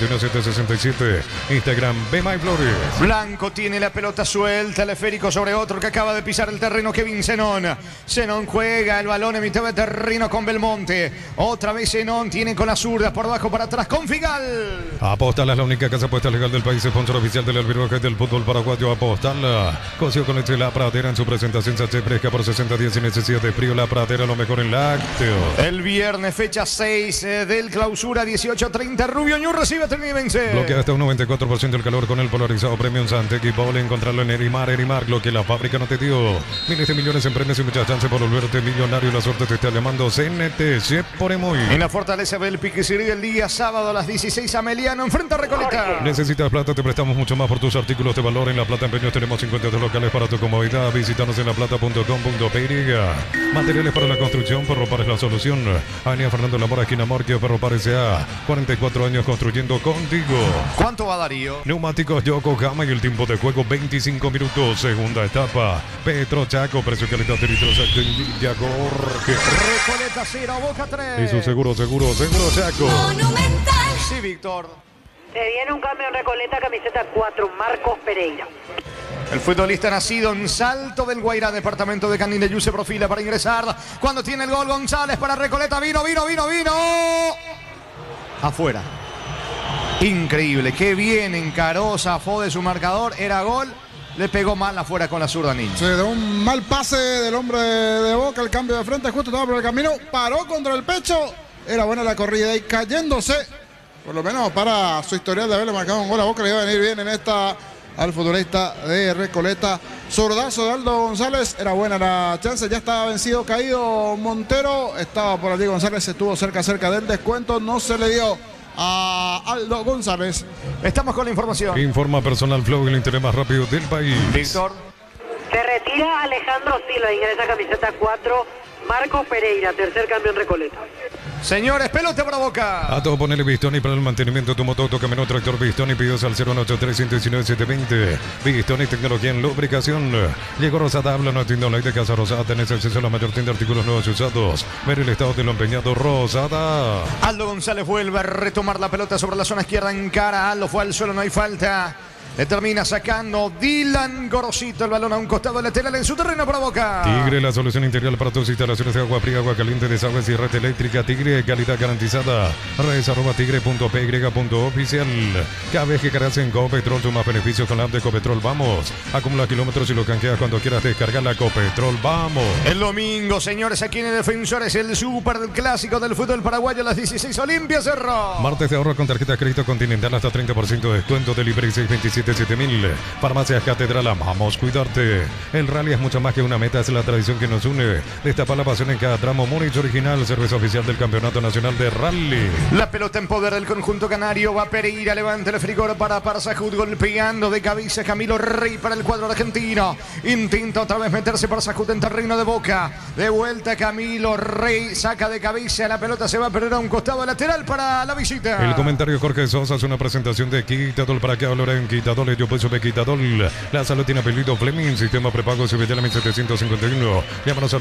671-767. Instagram, Ve My Flores. Blanco tiene la pelota suelta, el esférico sobre otro que acaba de pisar el terreno, Kevin Zenón. Zenón juega el balón en mitad de terreno con Belmonte. Otra vez Zenón tiene con la zurda por abajo para atrás con Figal. Apostala es la única casa apuesta legal del país, sponsor oficial del albiroje del fútbol paraguayo. Apostala. Coció con leche La Pradera en su presentación sachet fresca por 60 días sin necesidad de frío. La Pradera, lo mejor en lácteos. El viernes, fecha 6 del clausura, 18:30. Rubio Ñu recibe a Trinidense. Bloquea hasta un 94% el calor con el polarizado Premium Santec y Bowl. Encontrarlo en Erimar, lo que la fábrica no te dio. Miles de millones en premios y muchas chances por volverte millonario. La suerte te está llamando. CNT, por Emoy. En la Fortaleza del Piquecería el día sábado a las 16, Ameliano enfrenta a Recoleta. Necesitas plata, te prestamos mucho más por tus artículos de valor. En La Plata Empeños tenemos 52 locales para tu comodidad. Visítanos en laplata.com.py. Materiales para la construcción, Ferropar es la solución. Avenida Fernando Lamora, esquina Morquio, Ferropar S.A. 44 años construyendo contigo. ¿Cuánto va Darío? Neumáticos Yokohama y el tiempo de juego 25 minutos. Segunda etapa. Petro Chaco, precio calidad de litros en Villa Jorge. Recoleta 0, Boca 3. Y su seguro Chaco. Monumental. Sí, Víctor. Se viene un cambio en Recoleta, camiseta 4, Marcos Pereira. El futbolista nacido en Salto del Guairá, departamento de Canindeyú, se profila para ingresar. Cuando tiene el gol González para Recoleta. Vino. Afuera. Increíble. Qué bien encaró, zafó de su marcador. Era gol. Le pegó mal afuera con la zurda Niño. Se dio un mal pase del hombre de Boca, el cambio de frente, justo estaba por el camino, paró contra el pecho. Era buena la corrida y cayéndose, por lo menos para su historial de haberle marcado un gol a Boca, le iba a venir bien en esta al futbolista de Recoleta. Zurdazo de Aldo González, era buena la chance, ya estaba vencido, caído Montero, estaba por allí González, estuvo cerca del descuento, no se le dio a Aldo González. Estamos con la información. Informa Personal Flow, el interés más rápido del país. Víctor. Se retira Alejandro Silva, ingresa camiseta 4, Marco Pereira, tercer cambio en Recoleta. Señores, pelota para Boca. A todo ponerle Bistoni para el mantenimiento de tu moto, camino tractor Bistoni, pidió al 083-119-720. Bistoni, tecnología en lubricación. Llegó Rosada, habla, no atiendo online de Casa Rosada. Tenés acceso a la mayor tienda de artículos nuevos y usados. Ver el estado de lo empeñado, Rosada. Aldo González vuelve a retomar la pelota sobre la zona izquierda en cara. Aldo fue al suelo, no hay falta. Le termina sacando Dylan Gorosito el balón a un costado lateral en su terreno para Boca. Tigre, la solución integral para tus instalaciones de agua fría, agua caliente, desagües y red eléctrica. Tigre, calidad garantizada. Redes @tigre.py.oficial. Cada vez que cargas en Copetrol, suma beneficios con la app de Copetrol. Vamos. Acumula kilómetros y lo canjeas cuando quieras descargar la Copetrol. Vamos. El domingo, señores, aquí en el Defensores, el super clásico del fútbol paraguayo a las 16, Olimpia Cerro. Martes de ahorro con tarjeta de crédito Continental hasta 30% de descuento. Delivery 627 7000. Farmacias Catedral, amamos cuidarte. El rally es mucho más que una meta, es la tradición que nos une. Destapa la pasión en cada tramo. Múnich Original, cerveza oficial del Campeonato Nacional de Rally. La pelota en poder del conjunto canario. Va Pereira, levanta el frigor para Parsajud, golpeando de cabeza Camilo Rey para el cuadro argentino. Intenta otra vez meterse Parsajud en terreno de Boca. De vuelta Camilo Rey, saca de cabeza. La pelota se va a perder a un costado lateral para la visita. El comentario Jorge Sosa es una presentación de Quitadol. Para que hablar en Quitadol, yo peso de Quitadol. La salud tiene apellido Fleming. Sistema prepago CBT 1751. Llámanos al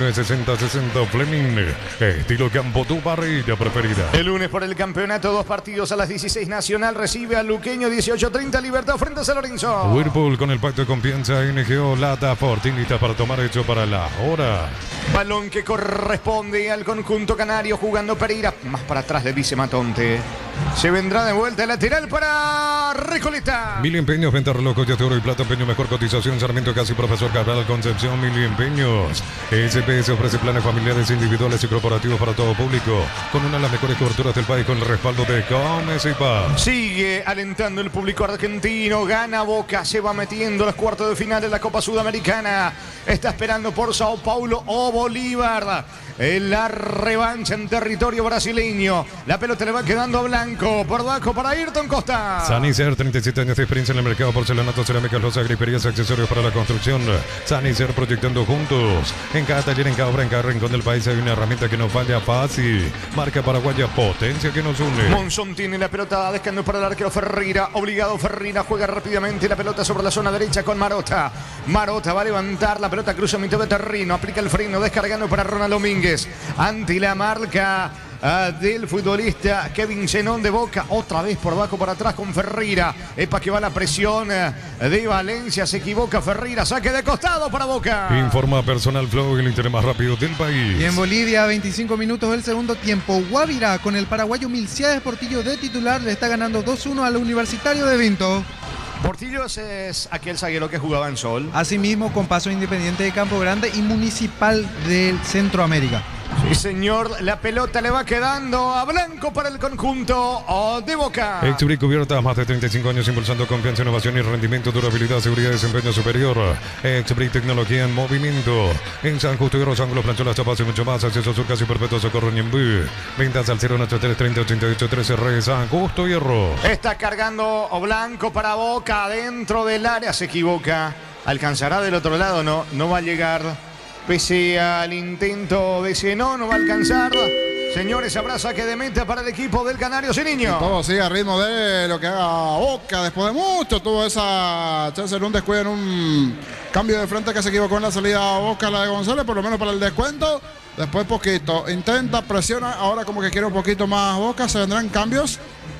729-6060 Fleming. Estilo campo, tu parrilla preferida. El lunes por el campeonato, 2 partidos a las 16. Nacional recibe a Luqueño, 18:30 Libertad frente a San Lorenzo. Whirlpool con el pacto de confianza. NGO Lata Fortín lista para tomar hecho para la hora. Balón que corresponde al conjunto canario, jugando Pereira más para atrás de Vice Matonte. Se vendrá de vuelta lateral para Recoleta. Mil Empeños, venta relojes de oro y plata, empeño, mejor cotización. Sarmiento Casi, Profesor Cabral, Concepción. Mil Empeños. SPS ofrece planes familiares, individuales y corporativos para todo público, con una de las mejores coberturas del país, con el respaldo de Comes y Paz. Sigue alentando el público argentino. Gana Boca, se va metiendo a los cuartos de final de la Copa Sudamericana. Está esperando por Sao Paulo o Bolívar en la revancha en territorio brasileño. La pelota le va quedando a Blanco, por abajo para Ayrton Costa. Sanicer, 37 años de experiencia en el mercado, porcelanato, cerámicas, losas, griferías, accesorios para la construcción. Sanicer, proyectando juntos. En cada taller, en cada obra, en cada rincón del país hay una herramienta que no falla fácil. Marca paraguaya, potencia que nos une. Monzón tiene la pelota, descando para el arquero Ferreira. Obligado Ferreira, juega rápidamente la pelota sobre la zona derecha con Marota. Marota va a levantar la pelota, cruza mitad de terreno, aplica el freno, descargando para Ronald Domínguez. Ante la marca del futbolista Kevin Zenón de Boca, otra vez por abajo para atrás con Ferreira. Epa que va la presión de Valencia, se equivoca Ferreira, saque de costado para Boca. Informa Personal Flow, el internet más rápido del país. Y en Bolivia, 25 minutos del segundo tiempo, Guavirá con el paraguayo Milciades Portillo de titular le está ganando 2-1 al Universitario de Vinto. Portillos es aquel zaguero que jugaba en Sol. Asimismo, con Paso Independiente de Campo Grande y Municipal del Centroamérica. Sí, señor, la pelota le va quedando a Blanco para el conjunto de Boca. Exubri cubierta, más de 35 años impulsando confianza, innovación y rendimiento, durabilidad, seguridad y desempeño superior. Exubri, tecnología en movimiento. En San Justo y Rosa, ángulos, plancholas, chapas y mucho más. Acceso sur casi perpetuo, Socorro Ñembú. Ventas al 083 30 88 13 R. San Justo y Hierro. Está cargando Blanco para Boca dentro del área, se equivoca. ¿Alcanzará del otro lado? No, no va a llegar. Pese al intento de Zenón, no va a alcanzar. Señores, habrá saque de meta para el equipo del Canario Ceniño. Todo sigue a ritmo de lo que haga Boca. Después de mucho tuvo esa chance en un descuido, en un cambio de frente que se equivocó en la salida a Boca, la de González, por lo menos para el descuento. Después poquito. Intenta, presiona. Ahora como que quiere un poquito más Boca. Se vendrán cambios.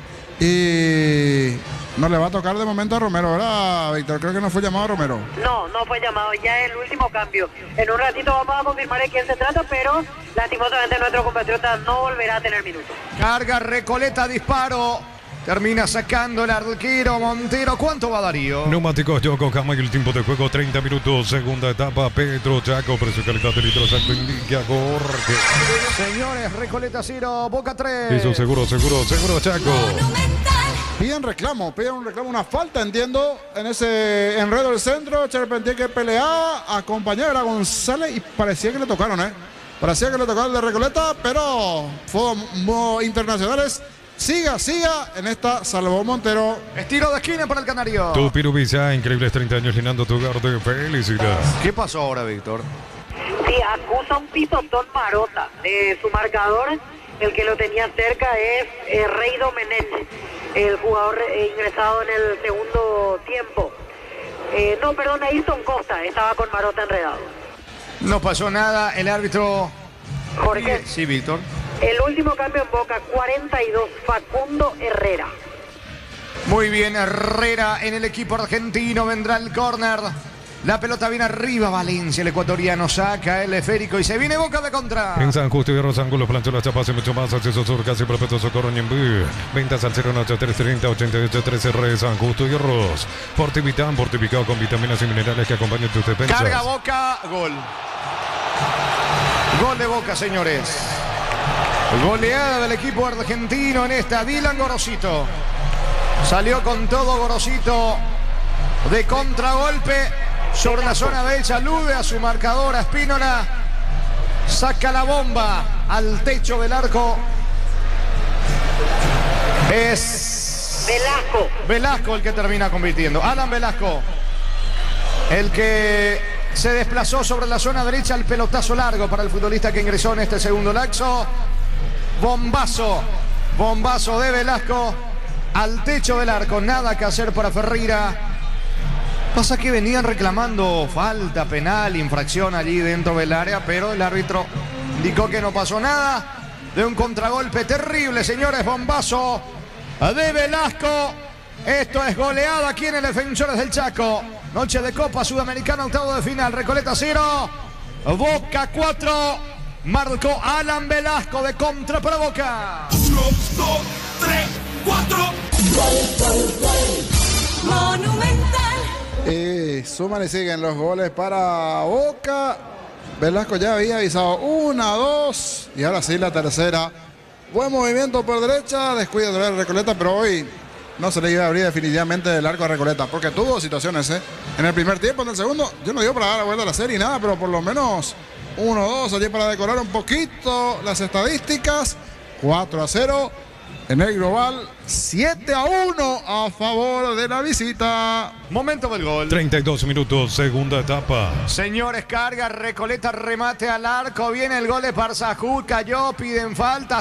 Y no le va a tocar de momento a Romero, ¿verdad, Víctor? Creo que no fue llamado a Romero. No, no fue llamado, ya es el último cambio. En un ratito vamos a confirmar de quién se trata, pero lastimosamente nuestro compatriota no volverá a tener minutos. Carga Recoleta, disparo. Termina sacando el arquero Montero. ¿Cuánto va Darío? Neumáticos Yokohama y el tiempo de juego 30 minutos. Segunda etapa, Petro Chaco, precio calidad de litro santo indica Jorge. Señores, Recoleta 0, Boca 3. Eso seguro Chaco. Piden un reclamo, una falta, entiendo, en ese enredo del centro. Charpentier que peleaba, acompañaba a González y parecía que le tocaron, Parecía que le tocaron el de Recoleta, pero fuegos internacionales siga en esta. Salvó Montero. Estilo de esquina para el canario. Tu Pirubisa, increíbles 30 años llenando tu hogar de felicidad. ¿Qué pasó ahora, Víctor? Sí, acusa un pisotón Marota. Su marcador, el que lo tenía cerca, es Rey Domenech, el jugador ingresado en el segundo tiempo. No, perdón, Ayrton Costa estaba con Marota enredado. No pasó nada, el árbitro... Jorge, Sí, Víctor. el último cambio en Boca, 42, Facundo Herrera. Muy bien, Herrera en el equipo argentino, vendrá el córner. La pelota viene arriba, Valencia, el ecuatoriano saca el esférico y se viene Boca de contra. En San Justo y Rosangulo, planchó las chapas y mucho más. Acceso sur, casi perpetuo socorro en Ñembú. Ventas al 08330 8813 San Justo y Arroz. Fortivitán, fortificado con vitaminas y minerales que acompañan tus defensas. Carga Boca, gol. Gol de Boca, señores. Goleada del equipo argentino en esta. Dylan Gorosito. Salió con todo Gorosito de contragolpe sobre la zona derecha. Alude a su marcador, a Espínola. Saca la bomba al techo del arco. Es Velasco el que termina convirtiendo. Alan Velasco. El que se desplazó sobre la zona derecha. El pelotazo largo para el futbolista que ingresó en este segundo lapso. Bombazo de Velasco al techo del arco. Nada que hacer para Ferreira. Pasa que venían reclamando falta, penal, infracción allí dentro del área, pero el árbitro indicó que no pasó nada. De un contragolpe terrible, señores. Bombazo de Velasco. Esto es goleada aquí en el Defensores del Chaco. Noche de Copa Sudamericana, octavo de final. Recoleta 0, Boca 4. Marcó Alan Velasco de contra para Boca. 1, 2, 3, 4. Monumental. Suman y siguen los goles para Boca. Velasco ya había avisado 1, 2 y ahora sí la tercera. Buen movimiento por derecha, descuido de Recoleta, pero hoy no se le iba a abrir definitivamente el arco a Recoleta porque tuvo situaciones en el primer tiempo. En el segundo, yo no digo para dar la vuelta a la serie ni nada, pero por lo menos 1, 2 allí para decorar un poquito las estadísticas. 4-0 en el global, 7-1 a favor de la visita. Momento del gol. 32 minutos, segunda etapa. Señores, carga, Recoleta, remate al arco. Viene el gol de Parsajud, cayó, piden falta,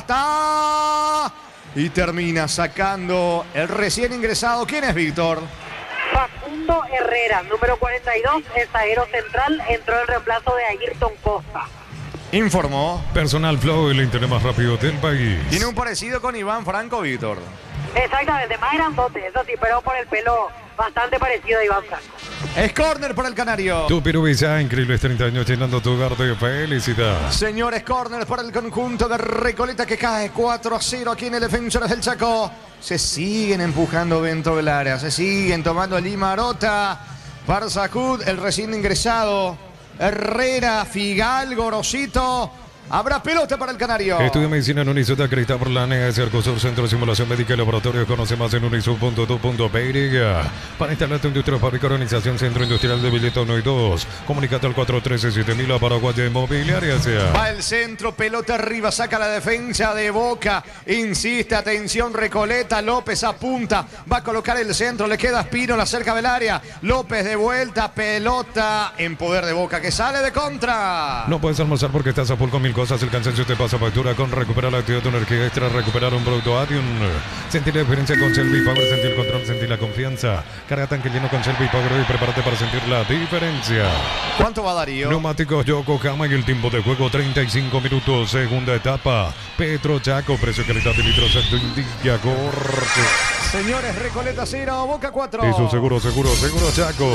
está. Y termina sacando el recién ingresado. ¿Quién es, Víctor? Facundo Herrera, número 42, el zaguero central, entró en reemplazo de Ayrton Costa. Informó. Personal Flow, el internet más rápido del país. Tiene un parecido con Iván Franco, Víctor. Exactamente, más grandote, eso sí, pero por el pelo bastante parecido a Iván Franco. Es córner para el canario. Tu Pirubisa, increíbles 30 años llenando tu hogar de felicidad. Señores, córner para el conjunto de Recoleta que cae 4-0 aquí en el Defensores del Chaco. Se siguen empujando dentro del área, se siguen tomando allí Marota, Parsajud, el recién ingresado, Herrera, Figal, Gorosito. Habrá pelota para el canario. Estudia medicina en Unisud, acreditada por la ANEA, Cercosur, Centro de Simulación Médica y Laboratorio. Conoce más en unisud.edu.py. Para instalar tu industria, fábrica, organización, Centro Industrial de Villeta 1 y 2. Comunicate al 413-7000 a Paraguay Inmobiliaria. Va el centro, pelota arriba, saca la defensa de Boca. Insiste, atención, Recoleta. López apunta, va a colocar el centro, le queda Espínola cerca del área. López de vuelta, pelota en poder de Boca que sale de contra. No puedes almorzar porque estás a full con mil cosas. El cansancio te pasa factura. Con recuperar la actividad, tu energía extra, recuperar un producto Adium. Sentir la diferencia con Shelby Power, sentir el control, sentir la confianza. Carga tanque lleno con Shelby Power y prepárate para sentir la diferencia. ¿Cuánto va Darío? Neumáticos Yokohama y el tiempo de juego 35 minutos, segunda etapa. Petro Chaco, precio, calidad de litros, exacto, indica corte. Señores, Recoleta 0, Boca 4. Eso, seguro Chaco.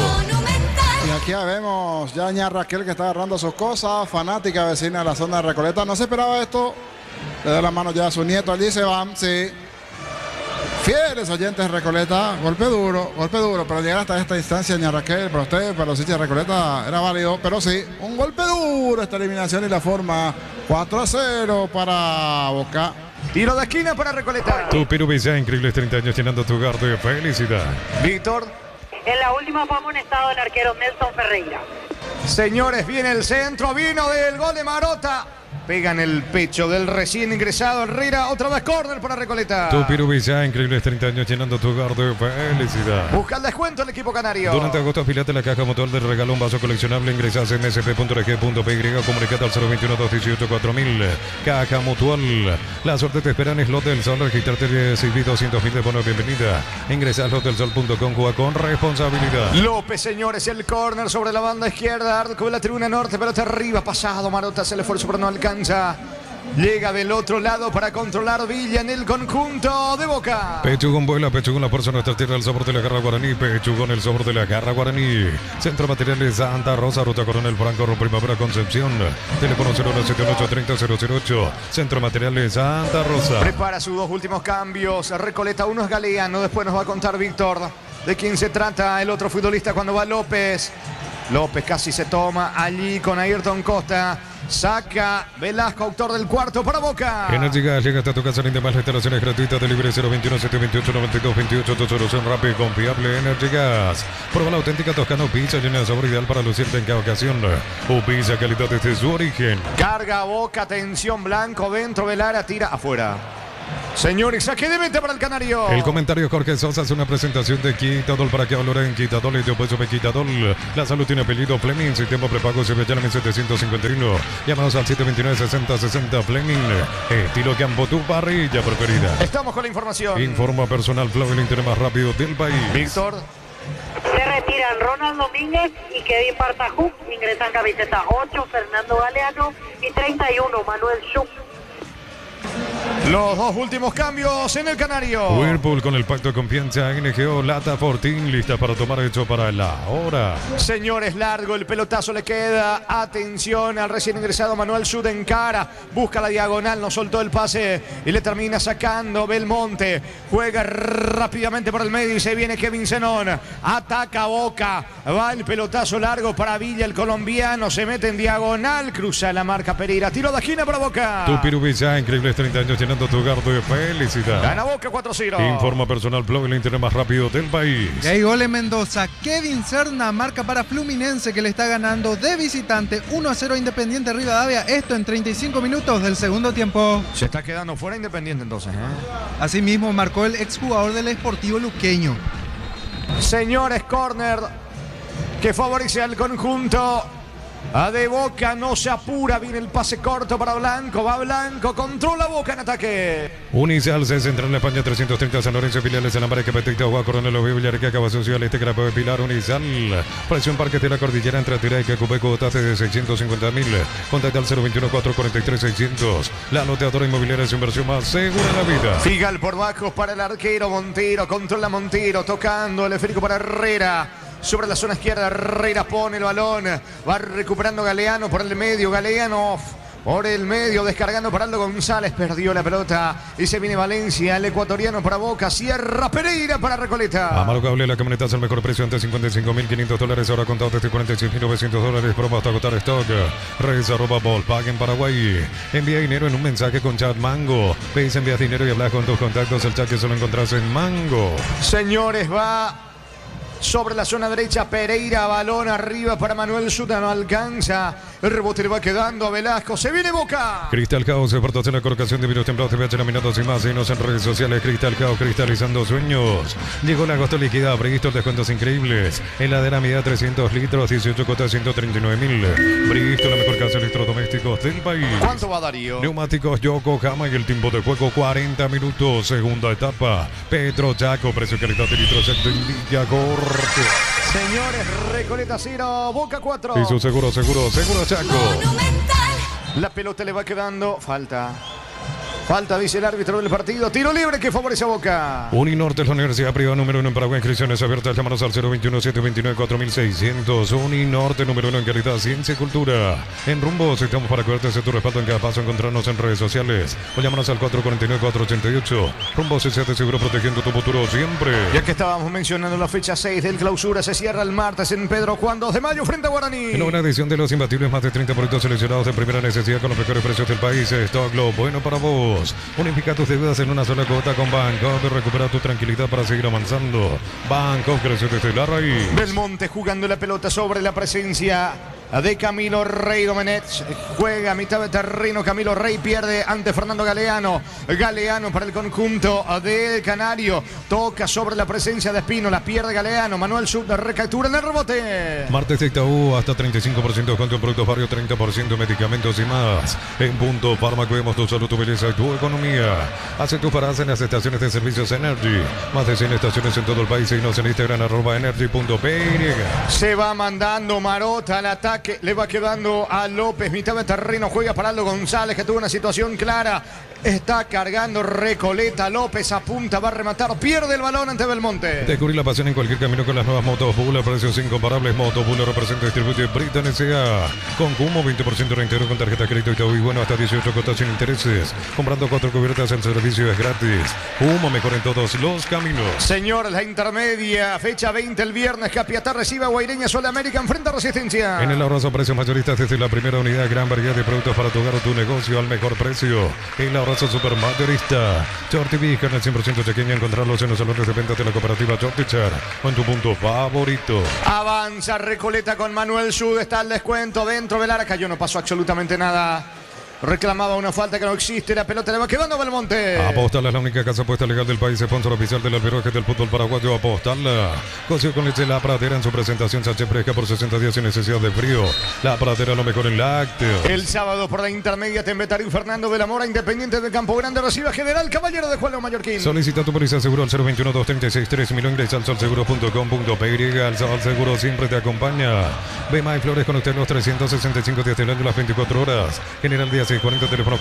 Y aquí ya vemos ya Ña Raquel que está agarrando sus cosas, fanática vecina de la zona de Recoleta. No se esperaba esto. Le da la mano ya a su nieto, allí se van, sí. Fieles oyentes de Recoleta, golpe duro, pero llegar hasta esta instancia, Ña Raquel, para usted, para los hinchas de Recoleta, era válido, pero sí, un golpe duro esta eliminación y la forma 4-0 para Boca. Tiro de esquina para Recoleta. Tu Pirubisa, increíbles 30 años llenando tu hogar de felicidad. Víctor. En la última fue amonestado el arquero Nelson Ferreira. Señores, viene el centro, vino del gol de Marota. Pega en el pecho del recién ingresado Herrera. Otra vez córner para Recoleta. Tupirubilla, increíbles 30 años llenando tu hogar de felicidad. Busca el descuento el equipo canario. Durante agosto afiliate la caja mutual del regalo un vaso coleccionable. Ingresas en msp.rg.py. Comunicate al 021-218-4000. Caja mutual. La suerte te espera en Slot del Sol. Registrate y recibí 200.000 de bono de bienvenida. Ingresa a slotdelsol.com. Juega con responsabilidad. López, señores, el córner sobre la banda izquierda. Arco de la tribuna norte, pelota arriba. Pasado, Marota, se le esfuerzo pero no alcanza. Llega del otro lado para controlar Villa en el conjunto de Boca. Pechugón vuela, Pechugón la fuerza de nuestra tierra, el sabor de la garra guaraní. Pechugón, el sabor de la garra guaraní. Centro Materiales Santa Rosa, Ruta Coronel Franco, Primavera Concepción. Teléfono 097-830-008. Centro Materiales Santa Rosa. Prepara sus dos últimos cambios. Recoleta, uno es Galeano. Después nos va a contar Víctor de quién se trata el otro futbolista cuando va López. López casi se toma allí con Ayrton Costa. Saca Velasco, autor del cuarto para Boca. Energy Gas llega hasta tu casa en demás instalaciones gratuitas de libre 021-728-9228. Tu solución rápida y confiable. Energy Gas. Prueba la auténtica Toscano Pizza llena de sabor ideal para lucirte en cada ocasión. Pizza calidad desde su origen. Carga Boca, atención, Blanco dentro del área, tira afuera. Señores, saque de meta para el Canario. El comentario Jorge Sosa es una presentación de Quitadol para que valoren Quitadol y de opuesto Quitadol. La salud tiene apellido Fleming, sistema prepago se ve ya en 751. Llámanos al 729-6060 Fleming. Estilo campo, tu parrilla preferida. Estamos con la información. Informa personal Flow, el internet más rápido del país. Víctor. Se retiran Ronald Domínguez y Kevin Partajú. Ingresan camiseta 8, Fernando Galeano y 31, Manuel Schuch. Los dos últimos cambios en el Canario. Whirlpool con el pacto de confianza. NGO Lata Fortín lista para tomar hecho para la hora. Señores, largo el pelotazo le queda. Atención al recién ingresado Manuel Sud en cara. Busca la diagonal, no soltó el pase y le termina sacando Belmonte. Juega rápidamente por el medio y se viene Kevin Zenón. Ataca Boca. Va el pelotazo largo para Villa, el colombiano. Se mete en diagonal. Cruza la marca Pereira. Tiro de esquina para Boca. Tupirubilla, increíbles 30 años llenando tu hogar de felicidad. Gana Boca 4-0. Informa personal Flow, el internet más rápido del país. Y hay gol en Mendoza. Kevin Serna marca para Fluminense que le está ganando de visitante 1-0 a Independiente Rivadavia. Esto en 35 minutos del segundo tiempo. Se está quedando fuera Independiente entonces. Asimismo marcó el exjugador del Sportivo Luqueño. Señores, córner que favorece al conjunto de Boca. No se apura, viene el pase corto para Blanco. Va Blanco, controla Boca en ataque. Unicel se centra en España 330 San Lorenzo, filiales en América, Petita, Agua, Coronel, Villarreal, Cabo Social, este Grapo de Pilar, Unicel. Precio en Parque de la Cordillera entre Tira y Cacubeco, Botate de 650.000. Contacta al 021-443-600. La loteadora inmobiliaria es inversión más segura en la vida. Figal por bajo para el arquero Montero. Controla Montero, tocando el esférico para Herrera. Sobre la zona izquierda, Herrera pone el balón. Va recuperando Galeano por el medio. Galeano por el medio, descargando para Aldo González. Perdió la pelota y se viene Valencia, el ecuatoriano para Boca. Cierra Pereira para Recoleta. Amaro Cable, la camioneta es el mejor precio antes $55.500. Ahora contado desde $46.900. Promo hasta agotar stock. Reserva Volkswagen en Paraguay. Envía dinero en un mensaje con chat Mango. Pedís, envías dinero y hablas con tus contactos. El chat que solo encontrás en Mango. Señores, va sobre la zona derecha Pereira, balón arriba para Manuel Suta, no alcanza. El rebote le va quedando a Velasco. Se viene Boca. Cristal Caos, exportación y colocación de vinos templados, TVH, laminados y más. Seguinos en redes sociales. Cristal Caos, cristalizando sueños. Llegó el agosto liquidado, previsto descuentos increíbles. Heladera medida 300 litros, 18 cotas, 139.000. Bristo, la mejor casa de electrodomésticos del país. ¿Cuánto va Darío? Neumáticos Yokohama y el tiempo de juego 40 minutos. Segunda etapa. Petro Chaco, precio calidad de litro exacto en Villa Corte. Señores, Recoleta 0, Boca 4. Y su seguro Chaco. Monumental. La pelota le va quedando. Falta, dice el árbitro del partido. Tiro libre que favorece a Boca. Uninorte es la universidad privada número 1 en Paraguay. Inscripciones abiertas. Llámanos al 021-729-4600. Uninorte número 1 en calidad, ciencia y cultura. En Rumbos estamos para cuidarte de tu respaldo en cada paso. Encontrarnos en redes sociales o llámanos al 449-488. Rumbos se te seguro protegiendo tu futuro siempre. Ya que estábamos mencionando la fecha 6 del clausura, se cierra el martes en Pedro Juan 2 de mayo frente a Guaraní. En una edición de los imbatibles, más de 30 productos seleccionados de primera necesidad con los mejores precios del país. Stock lo bueno para vos. Unifica tus deudas en una sola cuota con Banco. Recupera tu tranquilidad para seguir avanzando. Banco creció desde la raíz. Belmonte jugando la pelota sobre la presencia de Camilo Rey. Domenech juega a mitad de terreno. Camilo Rey pierde ante Fernando Galeano. Galeano para el conjunto del Canario. Toca sobre la presencia de Espínola. Pierde Galeano. Manuel Sub recaptura en el rebote. Martes de Itaú, hasta 35% de descuento en productos varios, 30% en medicamentos y más. En Punto Fármaco vemos tu salud, tu belleza y tu economía. Hace tus paradas en las estaciones de servicios Energy. Más de 100 estaciones en todo el país. Y nos en Instagram @energy.py. Se va mandando Marota al ataque. Le va quedando a López. Mitad de terreno. Juega para Aldo González, que tuvo una situación clara. Está cargando Recoleta. López apunta, va a rematar. Pierde el balón ante Belmonte. Descubrir la pasión en cualquier camino con las nuevas motos Buller. Precios incomparables. Moto Buller representa y distribuye Britan S.A. Con Cumo, 20% reintegro con tarjeta de crédito Itaú y bueno, hasta 18 cuotas sin intereses. Comprando 4 cubiertas, el servicio es gratis. Cumo, mejor en todos los caminos. Señor, la intermedia. Fecha 20 el viernes. Capiatá recibe a Guaireña. Sol América enfrenta a Resistencia. En el ahorrazo precios mayoristas desde la primera unidad. Gran variedad de productos para tu hogar o tu negocio al mejor precio. El ahorrazo supermayorista. Shorty Vija en el 100% chequeña. Encontrarlos en los salones de ventas de la cooperativa Shortychar. Con tu punto favorito. Avanza Recoleta con Manuel Sud. Está el descuento dentro del arca. Yo no pasó absolutamente nada. Reclamaba una falta que no existe. La pelota le va quedando a Belmonte. Apostala es la única casa apuesta legal del país. Sponsor oficial del albergue del fútbol paraguayo. Apostala. Coció con leche La Pradera en su presentación. Sache fresca por 60 días sin necesidad de frío. La Pradera lo mejor en lácteos. El sábado por la intermedia Tembetario Fernando de la Mora. Independiente del Campo Grande recibe a General Caballero de Juan Leo Mallorquín. Solicita tu póliza seguro al 021-236-3000. Ingresa al solseguro.com.py. Al Sol Seguro siempre te acompaña. Bema y Flores con usted los 365 días del año, las 24 horas. General Díaz 640, teléfono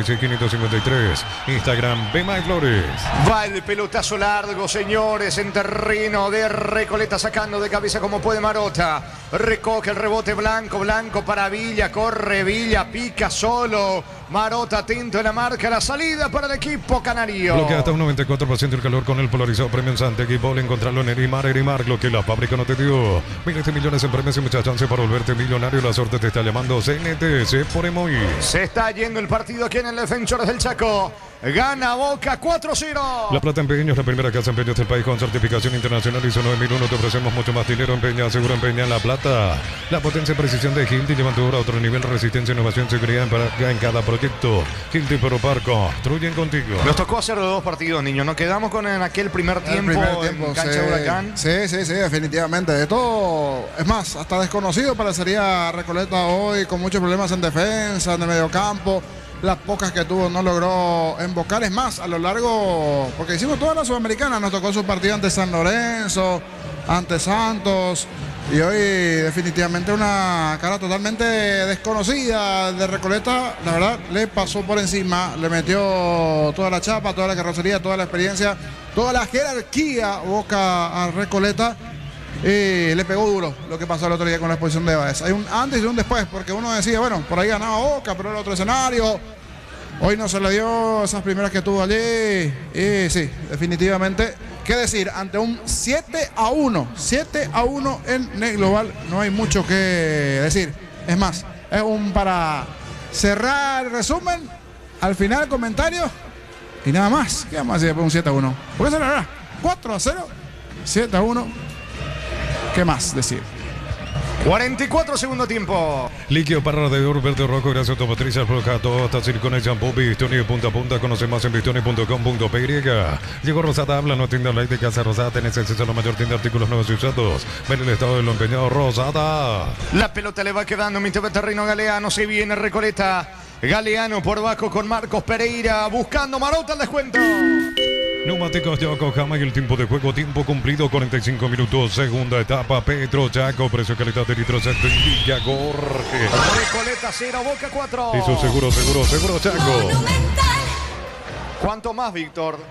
496-553. Instagram, Bema y Flores. Va el pelotazo largo, señores, en terreno de Recoleta, sacando de cabeza como puede Marota. Recoge el rebote Blanco para Villa, corre Villa, pica solo. Marota atento en la marca, la salida para el equipo canario. Bloquea hasta un 94% el calor con el polarizado premio Santegui Ball. Encontrarlo en Erimar, lo que la fábrica no te dio. Miles de millones en premios y muchas chances para volverte millonario. La suerte te está llamando. CNTC por Emoy. Se está yendo el partido aquí en el Defensores del Chaco. Gana Boca 4-0. La Plata Empeño es la primera casa empeños del país con certificación internacional ISO 9001. Te ofrecemos mucho más dinero. Empeña, seguro empeña en La Plata. La potencia y precisión de Hilti llevan tu obra a otro nivel. Resistencia, innovación, seguridad en cada proyecto. Hilti Peropar construyen contigo. Nos tocó hacer 2 partidos, niños. Nos quedamos con en aquel primer tiempo en cancha de Huracán. Sí, definitivamente. De todo, es más, hasta desconocido parecería Recoleta hoy, con muchos problemas en defensa, en el mediocampo. Las pocas que tuvo no logró embocar. Es más, a lo largo, porque hicimos toda la Sudamericana, nos tocó su partido ante San Lorenzo, ante Santos. Y hoy definitivamente una cara totalmente desconocida de Recoleta. La verdad, le pasó por encima, le metió toda la chapa, toda la carrocería, toda la experiencia, toda la jerarquía Boca a Recoleta. Y le pegó duro lo que pasó el otro día con la exposición de Báez. Hay un antes y un después, porque uno decía, bueno, por ahí ganaba Boca, pero era otro escenario. Hoy no se le dio esas primeras que tuvo allí. Y sí, definitivamente, qué decir, ante un 7-1 en el global, no hay mucho que decir. Es más, es un para cerrar el resumen, al final comentario y nada más. ¿Qué vamos a decir después de un 7-1? Porque se la verdad, 4-0, 7-1. ¿Qué más decir? 44 segundo tiempo. Líquido para radiador verde rojo, gracias automotriz, Alfrojato, hasta Silicone, Shampoo, Bistoni de punta a punta. Conoce más en bistoni.com.py. Llegó Rosata, habla, no tienda online de Casa Rosata. Tenés acceso a la mayor tienda de artículos nuevos y usados. Ven el estado de lo empeñado, Rosata. La pelota le va quedando, mitad de terreno Galeano, se viene Recoleta. Galeano por bajo con Marcos Pereira, buscando Marota al descuento. Neumáticos Yokohama y el tiempo de juego, tiempo cumplido, 45 minutos, segunda etapa, Petro Chaco, precio calidad de litro exacto en Villa Jorge. Recoleta 0, Boca 4. Eso seguro Chaco. Monumental. ¿Cuánto más, Víctor?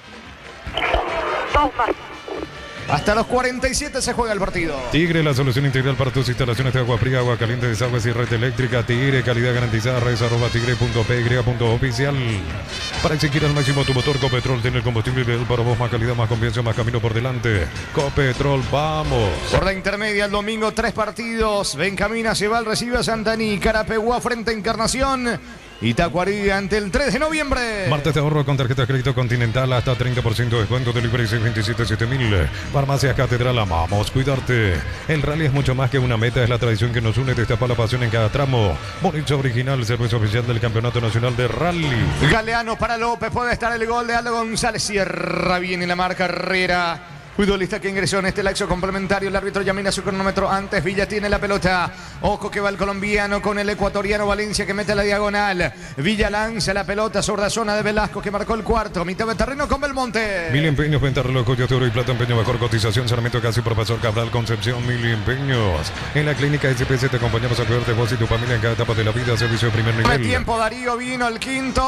2 más. Hasta los 47 se juega el partido. Tigre, la solución integral para tus instalaciones de agua fría, agua caliente, desagües y red eléctrica. Tigre, calidad garantizada, redes @tigre.py.oficial. Para exigir al máximo tu motor, Copetrol tiene el combustible ideal para vos, más calidad, más confianza, más camino por delante. Copetrol, vamos. Por la intermedia, el domingo 3 partidos. Bencamina se va al recibe a Santaní. Carapeguá frente a Encarnación. y Tacuarí ante el 3 de noviembre. Martes de ahorro con tarjeta de crédito Continental hasta 30% de descuento. Delivery 627-7000. Farmacias Catedral, amamos cuidarte. El rally es mucho más que una meta, es la tradición que nos une. Destapa la pasión en cada tramo. Bonito original, servicio oficial del Campeonato Nacional de Rally. Galeano para López, puede estar el gol de Aldo González. Cierra bien en la marca Herrera. Futbolista que ingresó en este lapso complementario. El árbitro ya mira su cronómetro. Antes Villa tiene la pelota. Ojo que va el colombiano con el ecuatoriano Valencia que mete la diagonal. Villa lanza la pelota sobre la zona de Velasco que marcó el cuarto. Mitad de terreno con Belmonte. Mil empeños, venta reloj, coyote, oro y plata, empeño, mejor cotización, Sarmiento casi, Profesor Cabral, Concepción, Mil empeños. En la clínica SPS te acompañamos a cuidarte vos y tu familia en cada etapa de la vida, servicio de primer nivel. Tiempo Darío, vino el quinto.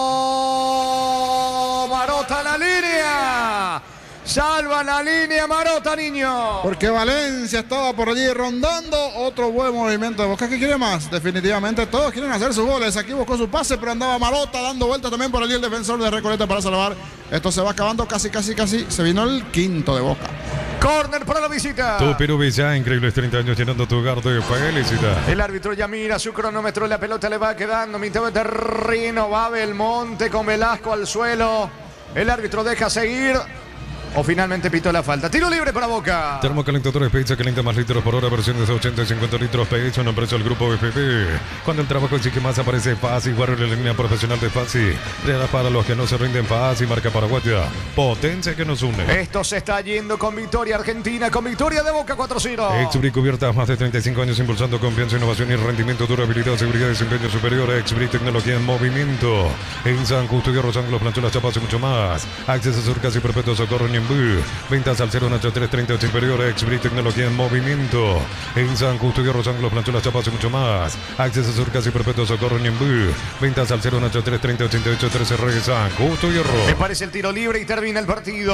Marota la línea. Salva la línea Marota, niño. Porque Valencia estaba por allí rondando. Otro buen movimiento de Boca. ¿Qué quiere más? Definitivamente todos quieren hacer sus goles. Aquí buscó su pase, pero andaba Marota dando vueltas también por allí el defensor de Recoleta para salvar. Esto se va acabando casi. Se vino el quinto de Boca. Corner para la visita. Tu Perú Villa, increíbles 30 años llenando tu hogar de felicidad. El árbitro ya mira su cronómetro. La pelota le va quedando. Mitad de terreno. Va Belmonte con Velasco al suelo. El árbitro deja seguir. O finalmente pitó la falta. Tiro libre para Boca. Termocalentadores Pizza, calienta más litros por hora, versiones de 80 y 50 litros PH, una empresa del grupo BPP. Cuando el trabajo exige más, aparece Fácil, Guarro, la línea profesional de Fácil. Real para los que no se rinden, Fácil, marca Paraguaya. Potencia que nos une. Esto se está yendo con victoria argentina, con victoria de Boca 4-0. Exbri cubiertas, más de 35 años impulsando confianza, innovación y rendimiento, durabilidad, seguridad y desempeño superior. Exbri, tecnología en movimiento. En San Justo y Los Ángulos, planchuelas, chapas y mucho más. Acceso surcas y perpetuo socorro Ñembú. Ventas al 08330 superior. Exbri, tecnología en movimiento. En San Justo y Los Ángulos, planchuelas, chapas y mucho más. Acceso surcas y perpetuo socorro Ñembú. Ventas al 08330 88 13 San Justo y Hierro. Me parece el tiro libre y termina el partido.